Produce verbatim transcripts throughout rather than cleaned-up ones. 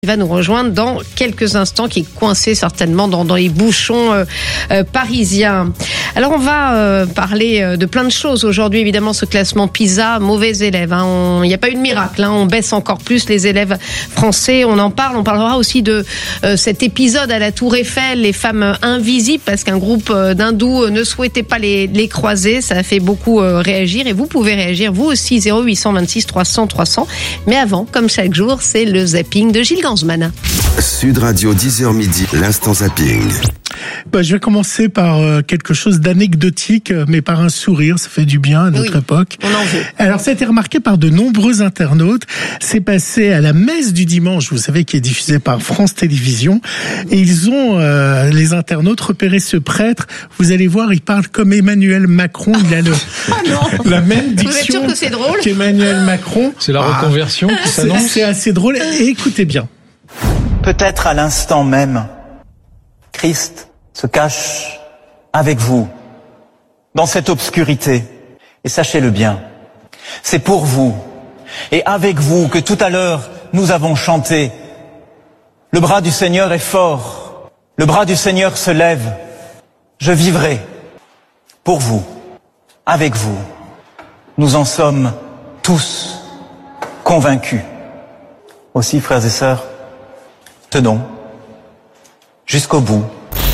Il va nous rejoindre dans quelques instants, qui est coincé certainement dans, dans les bouchons euh, euh, parisiens. Alors on va euh, parler euh, de plein de choses aujourd'hui. Évidemment, ce classement PISA, mauvais élèves. Hein. Il n'y a pas eu de miracle. Hein. On baisse encore plus les élèves français. On en parle. On parlera aussi de euh, cet épisode à la Tour Eiffel, les femmes invisibles, parce qu'un groupe euh, d'hindous ne souhaitait pas les, les croiser. Ça a fait beaucoup euh, réagir. Et vous pouvez réagir, vous aussi, zéro huit cent vingt-six trois cents trois cents. Mais avant, comme chaque jour, c'est le zapping de Gilles Gansman. Sud Radio, dix heures midi, l'instant zapping. Bah, je vais commencer par euh, quelque chose d'anecdotique, mais par un sourire, ça fait du bien à notre oui, époque. On en veut. Alors, ça a été remarqué par de nombreux internautes. C'est passé à la messe du dimanche, vous savez, qui est diffusée par France Télévisions. Et ils ont, euh, les internautes, repéré ce prêtre. Vous allez voir, il parle comme Emmanuel Macron. Il a le, oh non. la même diction. Vous êtes sûr que c'est drôle qu'Emmanuel Macron. C'est la reconversion ah, qui s'annonce. C'est assez drôle. Et écoutez bien. Peut-être à l'instant même, Christ se cache avec vous, dans cette obscurité. Et sachez-le bien, c'est pour vous et avec vous que tout à l'heure nous avons chanté. Le bras du Seigneur est fort, le bras du Seigneur se lève. Je vivrai pour vous, avec vous. Nous en sommes tous convaincus. Aussi, frères et sœurs, tenons jusqu'au bout.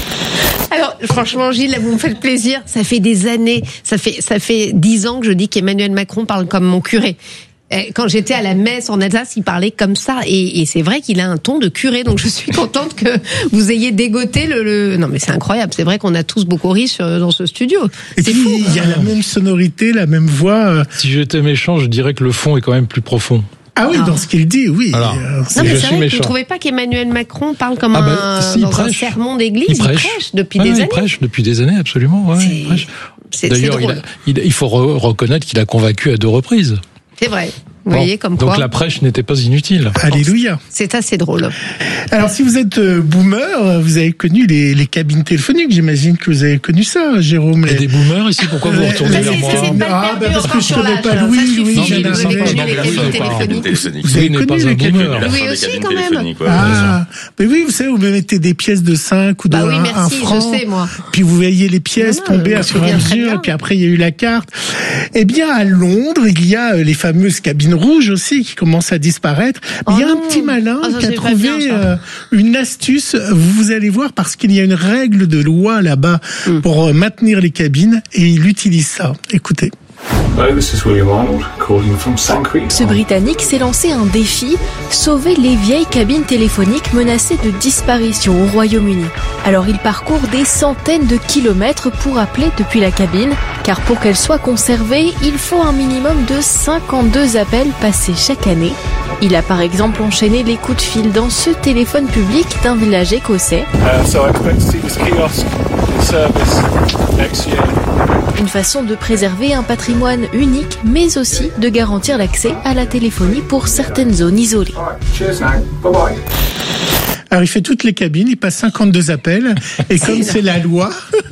Alors, franchement, Gilles, là, vous me faites plaisir. Ça fait des années, ça fait, ça fait dix ans que je dis qu'Emmanuel Macron parle comme mon curé. Quand j'étais à la messe en Alsace, il parlait comme ça. Et, et c'est vrai qu'il a un ton de curé. Donc, je suis contente que vous ayez dégoté le, le... Non, mais c'est incroyable. C'est vrai qu'on a tous beaucoup ri sur, dans ce studio. Et c'est puis, fou. Il y a la même sonorité, la même voix. Si j'étais méchant, je dirais que le fond est quand même plus profond. Ah oui, ah. dans ce qu'il dit, oui. Alors, euh, non, je mais c'est suis vrai, méchant. vous ne trouvez pas qu'Emmanuel Macron parle comme ah ben, un, si, dans prêche. un sermon d'église? Il prêche, il prêche depuis ouais, des il années. Il prêche depuis des années, absolument. Ouais, c'est, il prêche. c'est, D'ailleurs, c'est drôle. il, a, il, il faut re- reconnaître qu'il a convaincu à deux reprises. C'est vrai. Vous Bon, voyez, comme donc quoi. la prêche n'était pas inutile. Alléluia. C'est assez drôle. Alors, si vous êtes euh, boomer, vous avez connu les, les cabines téléphoniques. J'imagine que vous avez connu ça, Jérôme. Et les... des boomers ici, pourquoi vous Euh, retournez bah, vers c'est- moi c'est- Ah, bah, parce que je connais pas l'âge, Louis, ça suffit, Louis, Non, j'ai mais la les vous avez enfants, connu non, les mais cabines oui, téléphoniques. Vous avez n'est connu pas les un cabines boomer. Louis aussi, quand même. Ah, mais oui, vous savez, vous mettez des pièces de cinq ou de Bah oui, un, merci, un je franc. sais, moi. Puis vous voyez les pièces Non, non, tomber je à me fur et à souviens très mesure, bien. et puis après il y a eu la carte. Eh bien, à Londres, il y a les fameuses cabines rouges aussi qui commencent à disparaître. Oh il y a non. un petit malin Ah, ça, qui a c'est pas trouvé bien, ça. euh, une astuce. Vous allez voir, parce qu'il y a une règle de loi là-bas Mm. pour euh, maintenir les cabines, et il utilise ça. Écoutez. Hello, this is William Arnold, calling from Sanctuary. Ce Britannique s'est lancé un défi, sauver les vieilles cabines téléphoniques menacées de disparition au Royaume-Uni. Alors il parcourt des centaines de kilomètres pour appeler depuis la cabine, car pour qu'elle soit conservée, il faut un minimum de cinquante-deux appels passés chaque année. Il a par exemple enchaîné les coups de fil dans ce téléphone public d'un village écossais. Uh, so I expect to see this kiosk in service next year. Une façon de préserver un patrimoine unique, mais aussi de garantir l'accès à la téléphonie pour certaines zones isolées. All right, cheers now. Bye bye. Alors il fait toutes les cabines, il passe cinquante-deux appels, et comme c'est la loi,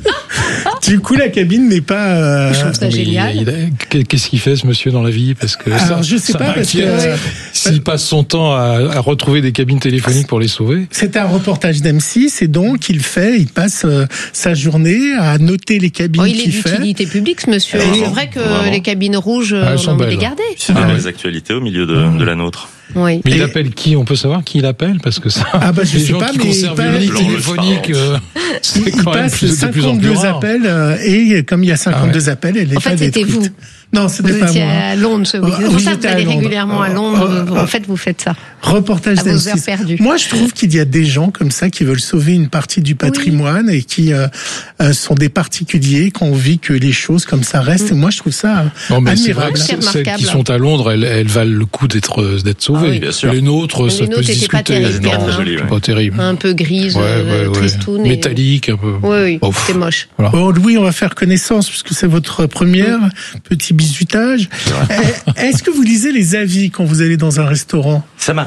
du coup la cabine n'est pas... Euh... Je trouve ça Mais génial. il a- qu'est-ce qu'il fait ce monsieur dans la vie? Parce que Alors, ça, je sais ça pas, parce que- m'inquiète. S'il passe son temps à, à retrouver des cabines téléphoniques pour les sauver. C'est un reportage d'M six, et donc il fait, il passe euh, sa journée à noter les cabines Oh, il est qu'il fait. d'utilité publique, ce monsieur. Et- C'est vrai que Vraiment. les cabines rouges, Ah, elles on sont a envie de belles. les garder. C'est Ah, vrai. les actualités au milieu de, de la nôtre. Oui. Mais il Et- appelle qui? On peut savoir qui il appelle? Parce que ça, Ah bah, je les sais gens pas, qui mais conservent il une passe- ligne l'horloge téléphonique, euh, c'est Il quand même passe plus, de plus en plus cinquante-deux rare. appels, euh, et comme il y a cinquante-deux appels, elle n'est En pas fait, c'était détruite. vous. Non, Vous c'était pas étiez moi. à Londres ce week-end. Oui, C'est pour ça que j'étais vous à allez Londres. régulièrement à Londres. Euh, En fait, vous faites ça. Reportage À vos d'M heures six. perdues. Moi, je trouve qu'il y a des gens comme ça qui veulent sauver une partie du patrimoine et qui euh, euh, sont des particuliers, qui ont envie que les choses comme ça restent. Et moi, je trouve ça Non, mais c'est vrai admirable. que C'est c- celles remarquable. qui sont à Londres, elles, elles valent le coup d'être, d'être sauvées. Ah oui. Bien sûr. Les nôtres, Mais ça les peut nôtres se étaient pas discuter. terribles, Non, quand même, c'est hein. Joli, ouais. pas terrible. Un peu grise, Ouais, euh, ouais, ouais. tristoune. et- Métallique, un peu. Oui, oui, Ouf. c'est moche. Voilà. Bon, Louis, on va faire connaissance puisque c'est votre première. Petit bisutage. Eh, Est-ce que vous lisez les avis quand vous allez dans un restaurant? Ça m'arrive.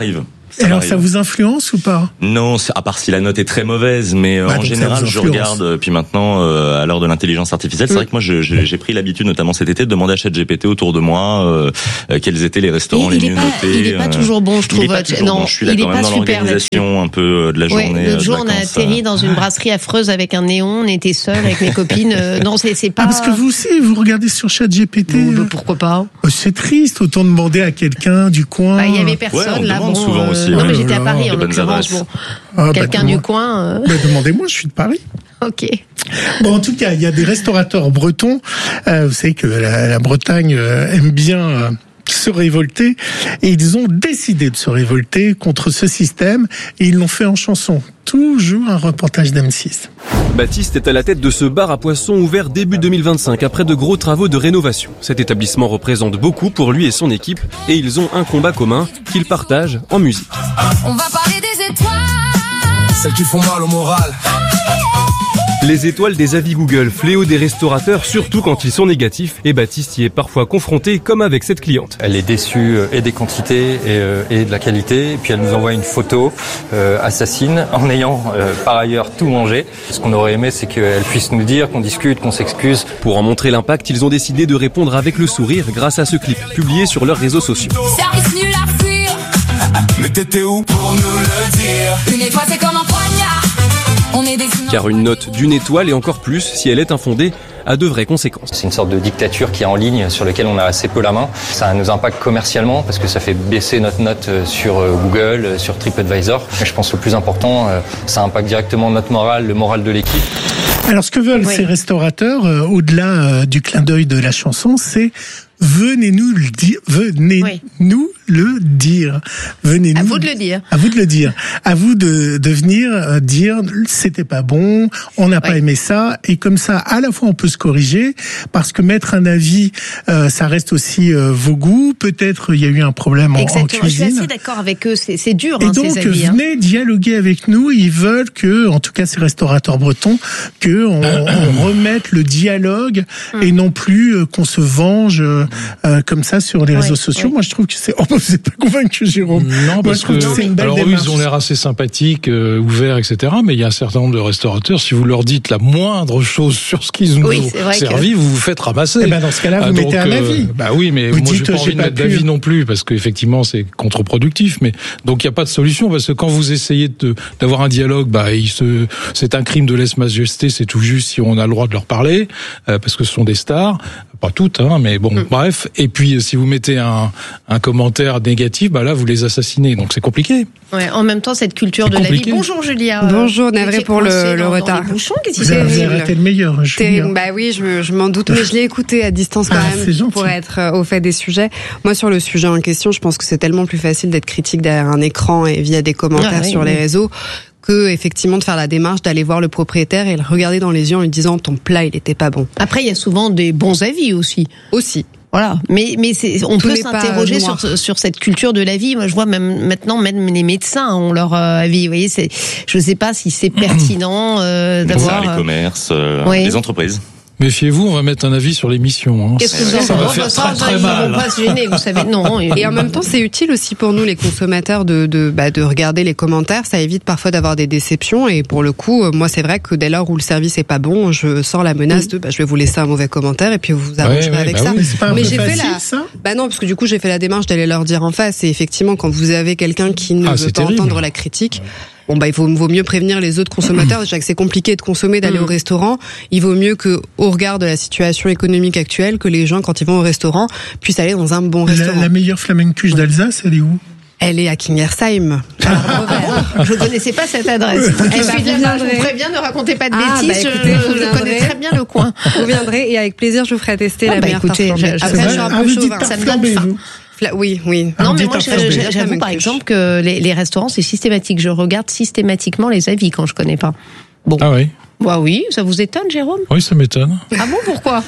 Et alors, ça vous influence ou pas? Non, à part si la note est très mauvaise, mais bah, en général, je regarde. Puis maintenant, euh, à l'heure de l'intelligence artificielle, c'est mmh. vrai que moi, je, je, j'ai pris l'habitude, notamment cet été, de demander à ChatGPT autour de moi euh, euh, quels étaient les restaurants il, les il mieux pas, notés. Il est pas toujours bon, je trouve. Il est pas toujours non, bon. Je suis il d'accord, est pas même dans super l'organisation un peu de la journée. Ouais, l'autre jour, on a vacances, atterri dans une brasserie affreuse avec un néon. On était seuls avec mes copines. Euh, non, c'est, c'est pas. Ah, parce que vous aussi, vous regardez sur ChatGPT. Bon, pourquoi pas? C'est triste, autant demander à quelqu'un du coin. Bah, il y avait personne ouais, là. Bon, souvent euh, aussi, non, ouais. mais j'étais à Paris en bonnes l'occurrence. Bon, ah, quelqu'un bah, du coin. Euh... Bah, demandez-moi, je suis de Paris. Ok. Bon, en tout cas, il y a des restaurateurs bretons. Euh, vous savez que la, la Bretagne euh, aime bien euh, se révolter, et ils ont décidé de se révolter contre ce système, et ils l'ont fait en chanson. Toujours un reportage d'M six. Baptiste est à la tête de ce bar à poissons ouvert début deux mille vingt-cinq après de gros travaux de rénovation. Cet établissement représente beaucoup pour lui et son équipe, et ils ont un combat commun qu'ils partagent en musique. On va parler des étoiles, celles qui font mal au moral. Les étoiles des avis Google, fléau des restaurateurs, surtout quand ils sont négatifs, et Baptiste y est parfois confronté, comme avec cette cliente. Elle est déçue et des quantités et, euh, et de la qualité, et puis elle nous envoie une photo euh, assassine, en ayant euh, par ailleurs tout mangé. Ce qu'on aurait aimé, c'est qu'elle puisse nous dire, qu'on discute, qu'on s'excuse. Pour en montrer l'impact, ils ont décidé de répondre avec le sourire grâce à ce clip, publié sur leurs réseaux sociaux. Service nul à fuir. Mais t'étais où pour nous le dire? Une étoile, c'est comme un poignard. On est des... Car une note d'une étoile, et encore plus si elle est infondée, a de vraies conséquences. C'est une sorte de dictature qui est en ligne, sur laquelle on a assez peu la main. Ça nous impacte commercialement parce que ça fait baisser notre note sur Google, sur TripAdvisor. Mais je pense que le plus important, ça impacte directement notre morale, le moral de l'équipe. Alors ce que veulent oui. ces restaurateurs, euh, au-delà euh, du clin d'œil de la chanson, c'est venez-nous le dire, venez oui. nous le dire, venez nous. À vous de le dire. À vous de le dire. À vous de, de venir euh, dire c'était pas bon, on n'a oui. pas aimé ça, et comme ça, à la fois on peut se corriger, parce que mettre un avis, euh, ça reste aussi euh, vos goûts. Peut-être il y a eu un problème en, en cuisine. Je suis assez d'accord avec eux. C'est, c'est dur. Et hein, donc ces avis, venez hein. dialoguer avec nous. Ils veulent que, en tout cas ces restaurateurs bretons, que on, on remette le dialogue hum. et non plus euh, qu'on se venge. Euh, Euh, comme ça sur les ouais, réseaux sociaux. Ouais. Moi, je trouve que c'est... Oh, vous n'êtes pas convaincu, Jérôme? Non, parce Moi, que... que c'est une belle alors, démarche. eux, ils ont l'air assez sympathiques, euh, ouverts, et cetera. Mais il y a un certain nombre de restaurateurs, si vous leur dites la moindre chose sur ce qu'ils nous oui, ont servi, que... vous vous faites ramasser. Eh ben, dans ce cas-là, vous ah, mettez donc, un avis. Euh, bah oui, mais vous moi, dites, j'ai pas envie de mettre d'avis non plus, parce qu'effectivement, c'est contre-productif. Mais donc, il n'y a pas de solution, parce que quand vous essayez de, d'avoir un dialogue, bah, il se, c'est un crime de lèse-majesté, c'est tout juste si on a le droit de leur parler, euh, parce que ce sont des stars. Pas toutes, hein, mais bon, mmh. bref. Et puis, si vous mettez un, un commentaire négatif, bah là, vous les assassinez. Donc, c'est compliqué. Ouais, en même temps, cette culture c'est de compliqué. La vie. Bonjour, Julia. Bonjour, navré pour le, le retard. Bouchons, qu'est-ce vous avez raté le meilleur, Julia. Bah oui, je, je m'en doute, mais je l'ai écouté à distance quand ah, même pour être au fait des sujets. Moi, sur le sujet en question, je pense que c'est tellement plus facile d'être critique derrière un écran et via des commentaires ah, oui, sur oui. les réseaux, que effectivement de faire la démarche d'aller voir le propriétaire et le regarder dans les yeux en lui disant ton plat il était pas bon. Après il y a souvent des bons avis aussi. Aussi. Voilà, mais mais c'est, on Tout peut s'interroger sur sur cette culture de la vie. Moi, je vois même maintenant même les médecins ont leur euh, avis. Vous voyez, c'est, je sais pas si c'est pertinent euh, d'avoir. Ça, les commerces, euh, oui. les entreprises. Méfiez-vous, on va mettre un avis sur l'émission. Hein. Qu'est-ce que vous en ça pensez? va faire très, très ils mal. Ils vont pas se gêner, vous savez. Non. Et en même temps, c'est utile aussi pour nous, les consommateurs, de de bah, de regarder les commentaires. Ça évite parfois d'avoir des déceptions. Et pour le coup, moi, c'est vrai que dès lors où le service est pas bon, je sors la menace mmh. de bah, je vais vous laisser un mauvais commentaire et puis vous vous arrangerez ouais, ouais, avec bah ça. Oui, mais c'est pas un mais peu j'ai facile, fait la. Ça bah non, parce que du coup, j'ai fait la démarche d'aller leur dire en face. Et effectivement, quand vous avez quelqu'un qui ne ah, veut pas terrible. entendre la critique. Bon bah il vaut, vaut mieux prévenir les autres consommateurs. Déjà que c'est compliqué de consommer, d'aller mmh. au restaurant. Il vaut mieux que, au regard de la situation économique actuelle, que les gens quand ils vont au restaurant puissent aller dans un bon restaurant. La, la meilleure flamencuche d'Alsace, elle est où? Elle est à Kingersheim. Ah, je ne connaissais pas cette adresse. Je suis de là-bas, je vous préviens, ne racontez pas de ah, bêtises. Bah, écoutez, je, je connais très bien le coin. Vous viendrez et avec plaisir, je vous ferai tester ah, la bah, meilleure écoutez, tarte flambée. Après, je suis un ah, peu chauvin. Ça me donne faim. Oui, oui. Non, mais moi, je, j'avoue par exemple que les, les restaurants, c'est systématique. Je regarde systématiquement les avis quand je connais pas. Bon. Ah oui. Bah oui, ça vous étonne, Jérôme? Oui, ça m'étonne. Ah bon, pourquoi?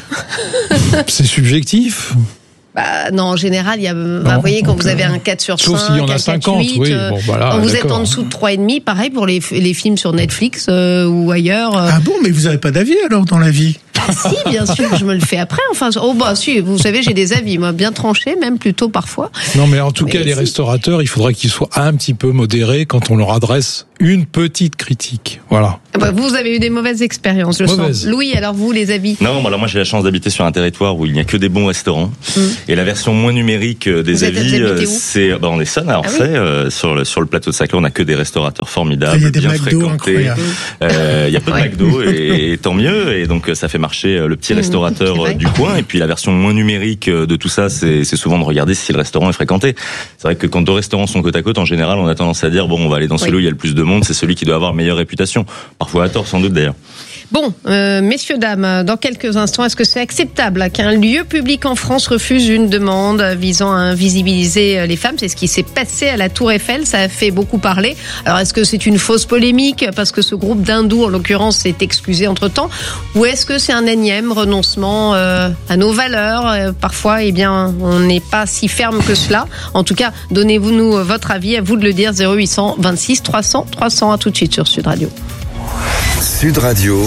C'est subjectif. Bah, non, en général, il y a, bah, vous voyez, quand vous avez un quatre sur cinq, sauf s'il y en a cinquante, huit, oui. Bon, bah là, quand vous d'accord. êtes en dessous de trois virgule cinq, pareil pour les, les films sur Netflix, euh, ou ailleurs. Euh... Ah bon, mais vous avez pas d'avis alors dans la vie? Ah si, bien sûr, je me le fais après. Enfin, oh bah si, vous savez, j'ai des avis, moi, bien tranchés, même plutôt parfois. Non, mais en tout mais cas, si. Les restaurateurs, il faudrait qu'ils soient un petit peu modérés quand on leur adresse une petite critique. Voilà. Bah, vous avez eu des mauvaises expériences, je Mauvaise. sens. Louis, alors vous, les avis? Non, alors moi j'ai la chance d'habiter sur un territoire où il n'y a que des bons restaurants. Mmh. Et la version moins numérique des vous avis, êtes, c'est, bah, on est Sonne à Orsay, ah oui euh, sur le sur le plateau de Saclay, on a que des restaurateurs formidables, il y a des bien fréquentés. Euh, il y a peu de McDo et, et tant mieux. Et donc ça fait marcher le petit mmh, restaurateur du coin. Et puis la version moins numérique de tout ça, c'est, c'est souvent de regarder si le restaurant est fréquenté. C'est vrai que quand deux restaurants sont côte à côte, en général, on a tendance à dire bon, on va aller dans celui oui. où il y a le plus de monde, c'est celui qui doit avoir meilleure réputation. Parfois à tort, sans doute d'ailleurs. Bon, euh, messieurs, dames, dans quelques instants, est-ce que c'est acceptable qu'un lieu public en France refuse une demande visant à invisibiliser les femmes? C'est ce qui s'est passé à la Tour Eiffel, ça a fait beaucoup parler. Alors, est-ce que c'est une fausse polémique parce que ce groupe d'hindous, en l'occurrence, s'est excusé entre-temps? Ou est-ce que c'est un énième renoncement euh, à nos valeurs? euh, Parfois, eh bien, on n'est pas si ferme que cela. En tout cas, donnez-vous-nous votre avis, à vous de le dire, zéro huit cent vingt-six trois cents trois cents, à tout de suite sur Sud Radio. Sud Radio.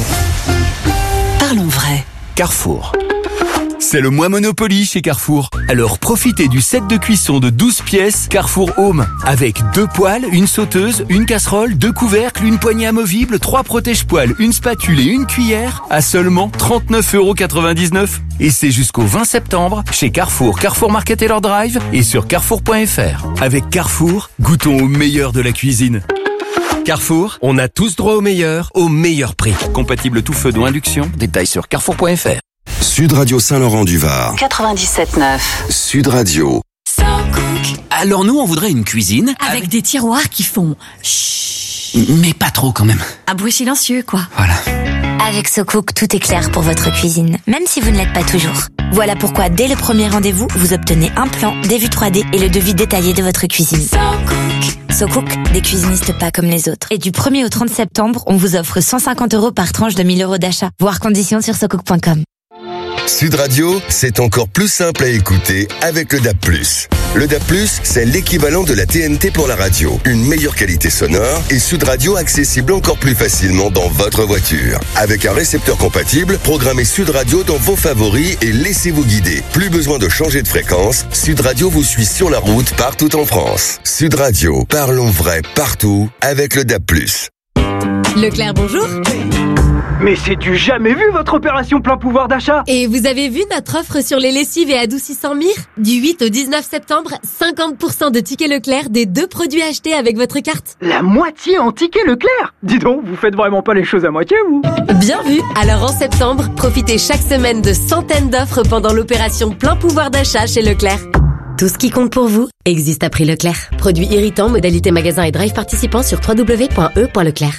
Parlons vrai. Carrefour. C'est le mois Monopoly chez Carrefour. Alors profitez du set de cuisson de douze pièces Carrefour Home. Avec deux poêles, une sauteuse, une casserole, deux couvercles, une poignée amovible, trois protège-poêles, une spatule et une cuillère à seulement trente-neuf euros quatre-vingt-dix-neuf. Et c'est jusqu'au vingt septembre chez Carrefour, Carrefour Market et leur drive et sur carrefour point f r. Avec Carrefour, goûtons au meilleur de la cuisine. Carrefour, on a tous droit au meilleur, au meilleur prix. Compatible tout feu d'eau induction, détails sur carrefour point f r. Sud Radio Saint-Laurent-du-Var. quatre-vingt-dix-sept neuf. Sud Radio. Alors nous, on voudrait une cuisine avec, avec des tiroirs qui font chut. Mais pas trop quand même. Un bruit silencieux, quoi. Voilà. Avec SoCook, tout est clair pour votre cuisine, même si vous ne l'êtes pas toujours. Voilà pourquoi, dès le premier rendez-vous, vous obtenez un plan, des vues trois D et le devis détaillé de votre cuisine. SoCook. SoCook, des cuisinistes pas comme les autres. Et du premier au trente septembre, on vous offre cent cinquante euros par tranche de mille euros d'achat. Voir conditions sur socook point com. Sud Radio, c'est encore plus simple à écouter avec le D A B plus. Le D A B plus, c'est l'équivalent de la T N T pour la radio. Une meilleure qualité sonore et Sud Radio accessible encore plus facilement dans votre voiture. Avec un récepteur compatible, programmez Sud Radio dans vos favoris et laissez-vous guider. Plus besoin de changer de fréquence, Sud Radio vous suit sur la route partout en France. Sud Radio, parlons vrai partout avec le D A B plus. Leclerc, bonjour. Mais c'est du jamais vu votre opération plein pouvoir d'achat. Et vous avez vu notre offre sur les lessives et adoucissants Mire? Du huit au dix-neuf septembre, cinquante pour cent de tickets Leclerc des deux produits achetés avec votre carte. La moitié en tickets Leclerc? Dis donc, vous faites vraiment pas les choses à moitié, vous? Bien vu. Alors en septembre, profitez chaque semaine de centaines d'offres pendant l'opération plein pouvoir d'achat chez Leclerc. Tout ce qui compte pour vous existe à prix Leclerc. Produits irritants, modalité magasin et drive participants sur w w w point e point leclerc.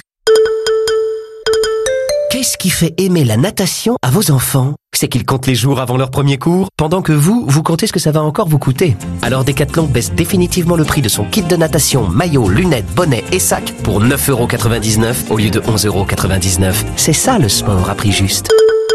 Qu'est-ce qui fait aimer la natation à vos enfants? C'est qu'ils comptent les jours avant leur premier cours, pendant que vous, vous comptez ce que ça va encore vous coûter. Alors Decathlon baisse définitivement le prix de son kit de natation, maillot, lunettes, bonnet et sac pour neuf euros quatre-vingt-dix-neuf au lieu de onze euros quatre-vingt-dix-neuf. C'est ça le sport à prix juste.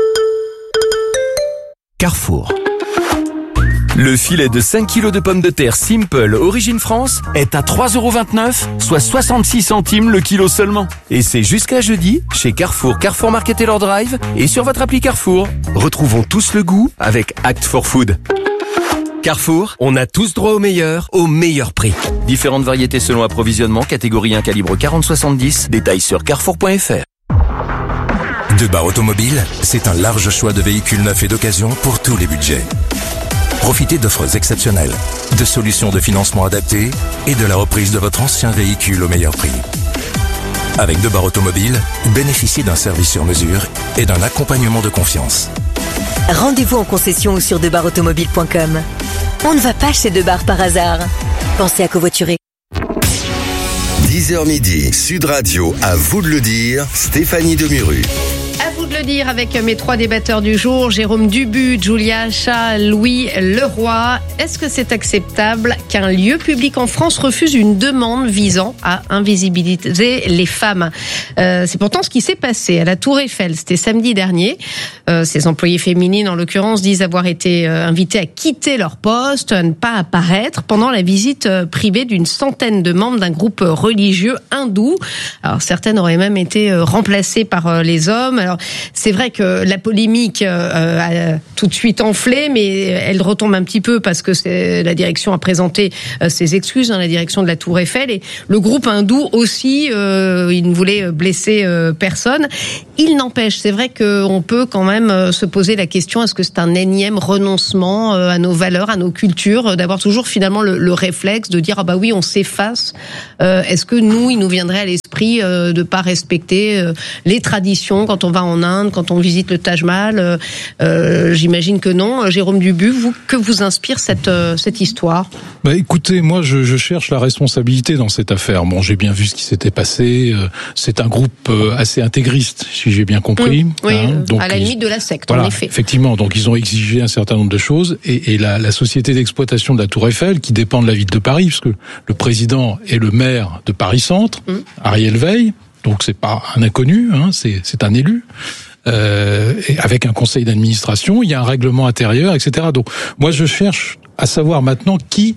Carrefour. Le filet de cinq kilos de pommes de terre Simple Origine France est à trois euros vingt-neuf, soit soixante-six centimes le kilo seulement. Et c'est jusqu'à jeudi chez Carrefour, Carrefour Market et leur drive et sur votre appli Carrefour. Retrouvons tous le goût avec Act for Food. Carrefour, on a tous droit au meilleur, au meilleur prix. Différentes variétés selon approvisionnement, catégorie un calibre quarante soixante-dix, détails sur carrefour point f r. Debar Automobile, c'est un large choix de véhicules neufs et d'occasion pour tous les budgets. Profitez d'offres exceptionnelles, de solutions de financement adaptées et de la reprise de votre ancien véhicule au meilleur prix. Avec Debar Automobile, bénéficiez d'un service sur mesure et d'un accompagnement de confiance. Rendez-vous en concession ou sur debar automobile point com. On ne va pas chez Debar par hasard. Pensez à covoiturer. dix heures midi, Sud Radio, à vous de le dire, Stéphanie Demuru. À vous de le dire avec mes trois débatteurs du jour, Jérôme Dubu, Julia Chat, Louis Leroy. Est-ce que c'est acceptable qu'un lieu public en France refuse une demande visant à invisibiliser les femmes? euh, C'est pourtant ce qui s'est passé à la Tour Eiffel, c'était samedi dernier. Euh, ces employées féminines, en l'occurrence, disent avoir été euh, invitées à quitter leur poste, à ne pas apparaître pendant la visite euh, privée d'une centaine de membres d'un groupe religieux hindou. Alors certaines auraient même été euh, remplacées par euh, les hommes. Alors c'est vrai que la polémique euh, a tout de suite enflé, mais elle retombe un petit peu parce que c'est, la direction a présenté euh, ses excuses, hein, la direction de la Tour Eiffel, et le groupe hindou aussi, euh, il ne voulait blesser euh, personne. Il n'empêche, c'est vrai qu'on peut quand même euh, se poser la question, est-ce que c'est un énième renoncement euh, à nos valeurs, à nos cultures, euh, d'avoir toujours finalement le, le réflexe de dire ah bah oui, on s'efface. Euh, est-ce que nous, il nous viendrait à l'esprit euh, de pas respecter euh, les traditions quand on va en Inde, quand on visite le Taj Mahal? euh, euh, J'imagine que non. Jérôme Dubu, vous, que vous inspire cette euh, cette histoire? Bah écoutez, moi je, je cherche la responsabilité dans cette affaire. Bon, j'ai bien vu ce qui s'était passé. Euh, c'est un groupe euh, assez intégriste, si j'ai bien compris. Mmh, oui, hein, donc à la limite de la secte, voilà, en effet. Effectivement, donc ils ont exigé un certain nombre de choses, et, et la, la société d'exploitation de la Tour Eiffel, qui dépend de la ville de Paris, parce que le président est le maire de Paris Centre, mmh. Ariel Veil, donc c'est pas un inconnu, hein, c'est, c'est un élu. Euh, et avec un conseil d'administration, il y a un règlement intérieur, et cetera. Donc, moi, je cherche à savoir maintenant qui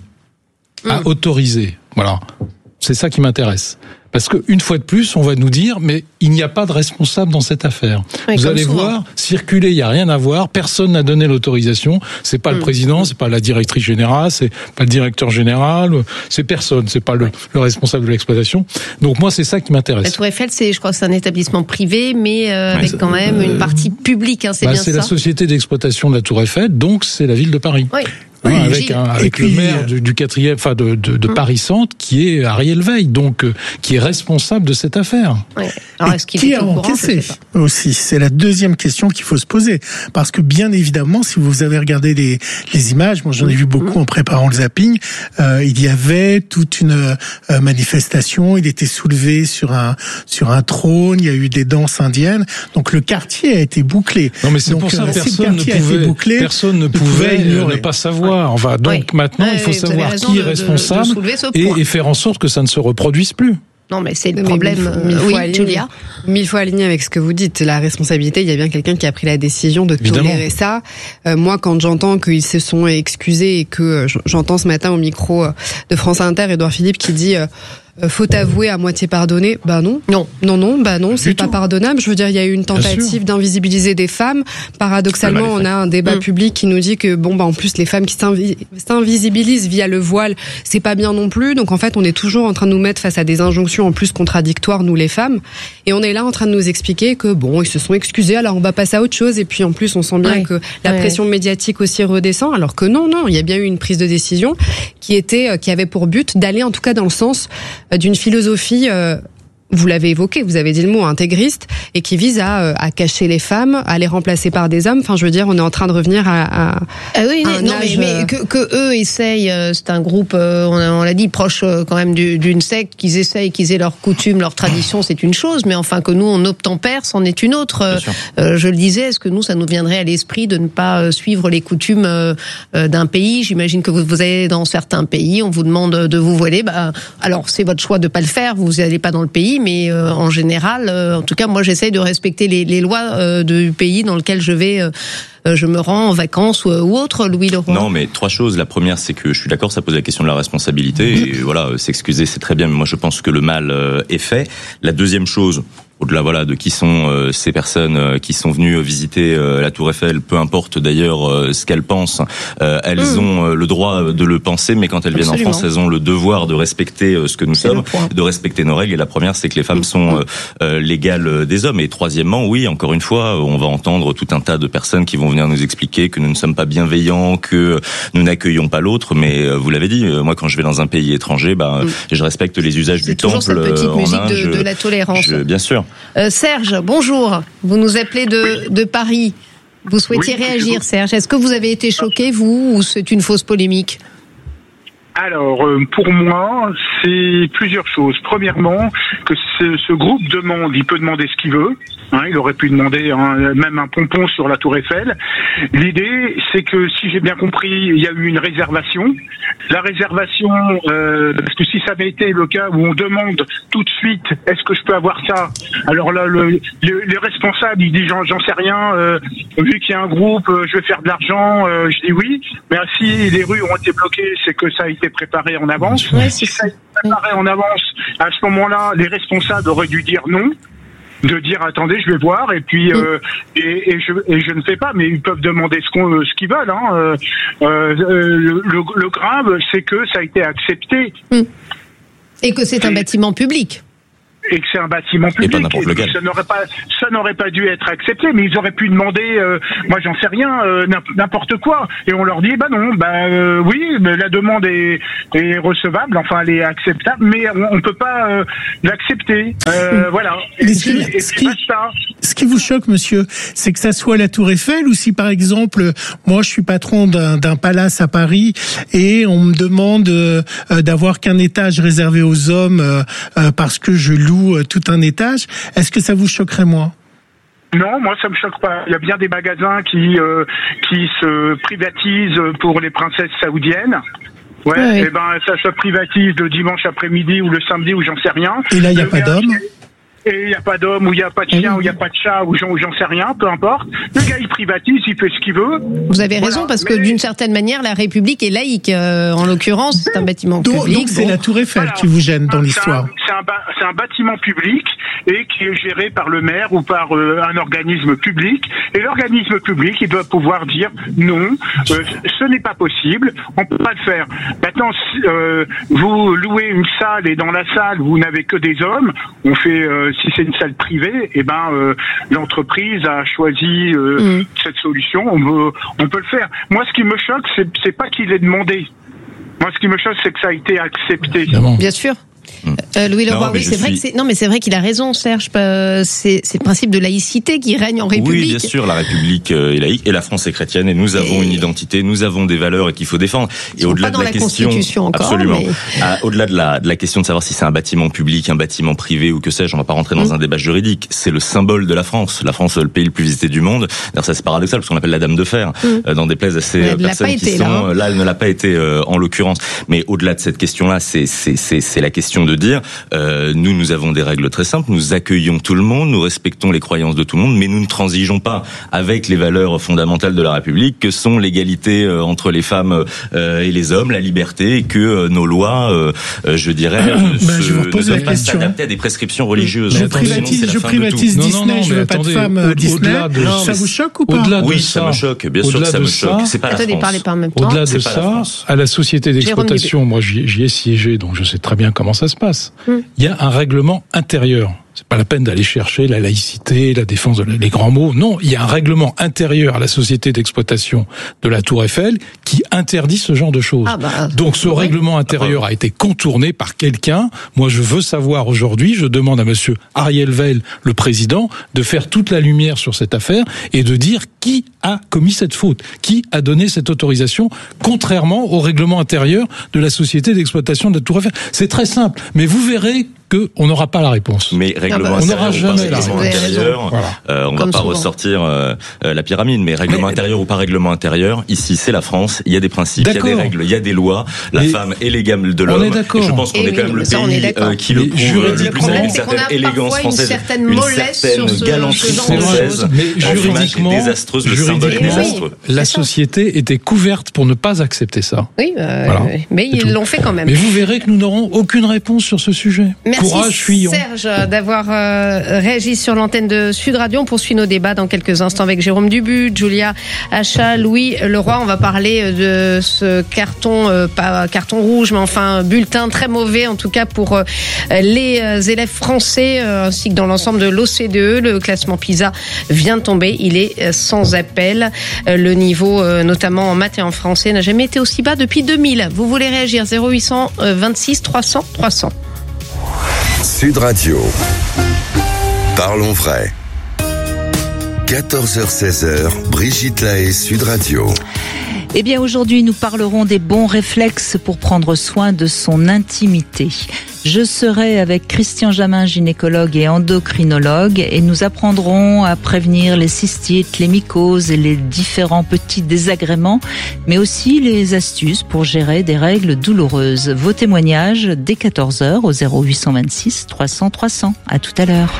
a mmh. autorisé. Voilà, c'est ça qui m'intéresse. Parce que une fois de plus, on va nous dire, mais il n'y a pas de responsable dans cette affaire. Oui, vous allez souvent. voir, circuler, il n'y a rien à voir. Personne n'a donné l'autorisation. C'est pas mmh. le président, c'est pas la directrice générale, c'est pas le directeur général, c'est personne, c'est pas le, le responsable de l'exploitation. Donc moi, c'est ça qui m'intéresse. La Tour Eiffel, c'est, je crois, que c'est un établissement privé, mais euh, avec ouais, quand même euh, une partie publique. Hein, c'est bah, bien c'est ça. C'est la société d'exploitation de la Tour Eiffel, donc c'est la ville de Paris. Oui. Oui, hein, avec un, avec puis, le maire du, du quatrième, enfin de, de, de hum. Paris Centre, qui est Ariel Veil, donc euh, qui est responsable de cette affaire. Oui. Alors, est-ce qu'il qui est a au courant, encaissé aussi? C'est la deuxième question qu'il faut se poser, parce que bien évidemment, si vous avez regardé les, les images, moi j'en ai vu beaucoup hum. en préparant le zapping, euh, il y avait toute une euh, manifestation. Il était soulevé sur un sur un trône. Il y a eu des danses indiennes. Donc le quartier a été bouclé. Non, mais c'est donc, pour ça euh, personne, si ne pouvait, bouclé, personne ne pouvait ne pas savoir. Enfin, donc oui. maintenant, il faut oui, savoir qui est responsable de, de et, et faire en sorte que ça ne se reproduise plus. Non, mais c'est le mais problème. Mille, mille, oui, Julia. Mille fois aligné avec ce que vous dites. La responsabilité, il y a bien quelqu'un qui a pris la décision de Évidemment. tolérer ça. Euh, moi, quand j'entends qu'ils se sont excusés et que euh, j'entends ce matin au micro de France Inter, Édouard Philippe qui dit euh, faut avouer à moitié pardonner. Bah non. Non. Non, non, bah non, c'est pas pardonnable. Je veux dire, il y a eu une tentative d'invisibiliser des femmes. Paradoxalement, on a un débat mmh. public qui nous dit que, bon, bah, en plus, les femmes qui s'invisibilisent via le voile, c'est pas bien non plus. Donc, en fait, on est toujours en train de nous mettre face à des injonctions en plus contradictoires, nous, les femmes. Et on est là en train de nous expliquer que, bon, ils se sont excusés, alors on va passer à autre chose. Et puis, en plus, on sent bien ouais. que la ouais. pression médiatique aussi redescend. Alors que non, non, il y a bien eu une prise de décision qui était, qui avait pour but d'aller, en tout cas, dans le sens d'une philosophie, euh, vous l'avez évoqué, vous avez dit le mot intégriste, et qui vise à, à cacher les femmes, à les remplacer par des hommes. Enfin, je veux dire, on est en train de revenir à, à, ah oui, à un non, âge... mais, mais que, que eux essayent, c'est un groupe, on, a, on l'a dit, proche quand même d'une secte, qu'ils essayent, qu'ils aient leurs coutumes, leurs traditions, c'est une chose, mais enfin que nous, on obtempère, c'en est une autre. Euh, je le disais, est-ce que nous, ça nous viendrait à l'esprit de ne pas suivre les coutumes euh, d'un pays? J'imagine que vous, vous allez dans certains pays, on vous demande de vous voiler, bah, alors c'est votre choix de pas le faire, vous n'allez pas dans le pays, mais euh, en général, euh, en tout cas, moi, j'essaye de respecter les, les lois euh, du pays dans lequel je vais, euh, je me rends en vacances ou, ou autre, Louis Leroy. Non, mais trois choses. La première, c'est que je suis d'accord, ça pose la question de la responsabilité. Mmh. Et voilà, s'excuser, c'est très bien, mais moi, je pense que le mal euh, est fait. La deuxième chose, au-delà voilà de qui sont euh, ces personnes euh, qui sont venues visiter euh, la Tour Eiffel, peu importe d'ailleurs euh, ce qu'elles pensent, euh, elles mmh. ont euh, le droit de le penser, mais quand elles Absolument. viennent en France, elles ont le devoir de respecter euh, ce que nous c'est sommes, de respecter nos règles. Et la première, c'est que les femmes mmh. sont euh, euh, l'égale des hommes. Et troisièmement, oui, encore une fois, on va entendre tout un tas de personnes qui vont venir nous expliquer que nous ne sommes pas bienveillants, que nous n'accueillons pas l'autre. Mais euh, vous l'avez dit, euh, moi quand je vais dans un pays étranger, bah, mmh. je respecte les usages c'est du temple. C'est toujours cette petite euh, musique en de, de la tolérance. Je, bien sûr. Euh, Serge, bonjour. Vous nous appelez de, de Paris. Vous souhaitiez oui, réagir, Serge. Est-ce que vous avez été choqué, vous, ou c'est une fausse polémique ? Alors, pour moi, c'est plusieurs choses. Premièrement, que ce, ce groupe demande, il peut demander ce qu'il veut. Hein, il aurait pu demander un, même un pompon sur la Tour Eiffel. L'idée, c'est que, si j'ai bien compris, il y a eu une réservation. La réservation, euh, parce que si ça avait été le cas où on demande tout de suite, est-ce que je peux avoir ça? Alors là, le, le, les responsables, ils disent, j'en, j'en sais rien, euh, vu qu'il y a un groupe, euh, je vais faire de l'argent, euh, je dis oui. Mais si les rues ont été bloquées, c'est que ça a été préparé en avance. Ouais, si ça a été préparé en avance, à ce moment-là, les responsables auraient dû dire non. de dire attendez, je vais voir, et puis euh, et, et je et je ne fais pas, mais ils peuvent demander ce qu'on ce qu'ils veulent. Hein. Euh, euh, le, le, le grave, c'est que ça a été accepté. Mmh. Et que c'est un bâtiment public. Et que c'est un bâtiment public. Et et ça n'aurait pas, ça n'aurait pas dû être accepté, mais ils auraient pu demander, euh, moi j'en sais rien, euh, n'importe quoi. Et on leur dit, bah non, bah euh, oui, mais la demande est, est recevable, enfin elle est acceptable, mais on, on peut pas euh, l'accepter. Euh, voilà. Et, ce, qui, et ce, qui, ce qui vous choque, monsieur, c'est que ça soit la Tour Eiffel, ou si par exemple, moi je suis patron d'un, d'un palace à Paris et on me demande euh, d'avoir qu'un étage réservé aux hommes euh, euh, parce que je loue tout un étage, est-ce que ça vous choquerait, moi ? Non, moi ça me choque pas. Il y a bien des magasins qui euh, qui se privatisent pour les princesses saoudiennes. Ouais, ouais. Et ben ça se privatise le dimanche après-midi ou le samedi ou j'en sais rien. Et là il y a pas d'hommes. Et il n'y a pas d'homme, ou il n'y a pas de chien, mmh. ou il n'y a pas de chat, ou j'en, j'en sais rien, peu importe. Le gars, il privatise, il fait ce qu'il veut. Vous avez raison, voilà, parce mais... que d'une certaine manière, la République est laïque. Euh, en l'occurrence, c'est un bâtiment donc, public. Donc, c'est bon. La Tour Eiffel voilà. qui vous gêne dans l'histoire. C'est un, c'est, un, c'est un bâtiment public et qui est géré par le maire ou par euh, un organisme public. Et l'organisme public, il doit pouvoir dire non, euh, ce n'est pas possible, on ne peut pas le faire. Maintenant, euh, vous louez une salle et dans la salle, vous n'avez que des hommes, on fait... Euh, si c'est une salle privée, eh ben euh, l'entreprise a choisi euh, mmh. cette solution. On peut, on peut le faire. Moi, ce qui me choque, c'est, c'est pas qu'il ait demandé. Moi, ce qui me choque, c'est que ça a été accepté. Bien sûr. Euh, Louis Leroy, oui, c'est suis... vrai que c'est non, mais c'est vrai qu'il a raison, Serge. C'est, c'est le principe de laïcité qui règne en République. Oui, bien sûr, la République est laïque et la France est chrétienne et nous avons et... une identité, nous avons des valeurs et qu'il faut défendre. Et Ils au-delà pas de la, la question, encore, absolument, mais... à, au-delà de la de la question de savoir si c'est un bâtiment public, un bâtiment privé ou que sais-je, on va pas rentrer dans mmh. un débat juridique. C'est le symbole de la France. La France, le pays le plus visité du monde. D'ailleurs, ça c'est paradoxal parce qu'on l'appelle la Dame de Fer mmh. dans des plaies assez elle personnes qui été, sont là, hein. là, elle ne l'a pas été euh, en l'occurrence. Mais au-delà de cette question-là, c'est c'est c'est c'est la question de dire. Euh, nous, nous avons des règles très simples. Nous accueillons tout le monde, nous respectons les croyances de tout le monde, mais nous ne transigeons pas avec les valeurs fondamentales de la République, que sont l'égalité entre les femmes et les hommes, la liberté, et que nos lois, je dirais, ah, bah, se, je ne peuvent pas s'adapter à des prescriptions religieuses. Je privatise, je privatise Disney, non, non, non, je veux pas attendez, de femmes au, Disney. De, non, ça vous choque ou pas? Oui, ça, ça me choque, bien sûr que ça me choque. C'est pas attendez, la France. Parlez pas en même temps. Au-delà de ça, à la société d'exploitation, moi j'y, j'y ai siégé, donc je sais très bien comment ça se passe. Il y a un règlement intérieur. C'est pas la peine d'aller chercher la laïcité, la défense, de les grands mots. Non, il y a un règlement intérieur à la société d'exploitation de la Tour Eiffel qui interdit ce genre de choses. Ah bah, Donc ce ouais. règlement intérieur a été contourné par quelqu'un. Moi, je veux savoir aujourd'hui, je demande à monsieur Ariel Weil, le président, de faire toute la lumière sur cette affaire et de dire qui a commis cette faute, qui a donné cette autorisation, contrairement au règlement intérieur de la société d'exploitation de la Tour Eiffel. C'est très simple, mais vous verrez qu'on n'aura pas la réponse. Mais règlement on n'aura jamais la règlement intérieur, voilà. euh, on Comme va pas souvent. ressortir euh, la pyramide, mais règlement mais, intérieur ou pas règlement intérieur, ici c'est la France, il y a des principes, d'accord. il y a des règles, il y a des lois, la mais femme est l'égale de l'homme. On est d'accord. Et je pense qu'on et est quand oui, même le ça, pays euh, qui le prouve le plus avec une certaine élégance française, une certaine mollesse sur ce galanterie française, mais juridiquement, désastreuse, le symbole est désastreux. La société était couverte pour ne pas accepter ça. Oui, mais ils l'ont fait quand même. Mais vous verrez que nous n'aurons aucune réponse sur ce sujet. Courage, fuyons. Serge, d'avoir euh, réagi sur l'antenne de Sud Radio. On poursuit nos débats dans quelques instants avec Jérôme Dubu, Julia Achat, Louis Leroy. On va parler de ce carton, euh, pas carton rouge, mais enfin bulletin très mauvais, en tout cas pour euh, les euh, élèves français, euh, ainsi que dans l'ensemble de l'O C D E. Le classement PISA vient de tomber. Il est euh, sans appel. Euh, le niveau, euh, notamment en maths et en français, n'a jamais été aussi bas depuis deux mille. Vous voulez réagir? zéro huit cent vingt-six trois cents trois cents. Sud Radio. Parlons vrai. quatorze heures seize, Brigitte Lahaie, Sud Radio. Eh bien, aujourd'hui, nous parlerons des bons réflexes pour prendre soin de son intimité. Je serai avec Christian Jamin, gynécologue et endocrinologue, et nous apprendrons à prévenir les cystites, les mycoses et les différents petits désagréments, mais aussi les astuces pour gérer des règles douloureuses. Vos témoignages dès quatorze heures au zéro huit cent vingt-six trois cents trois cents. À tout à l'heure.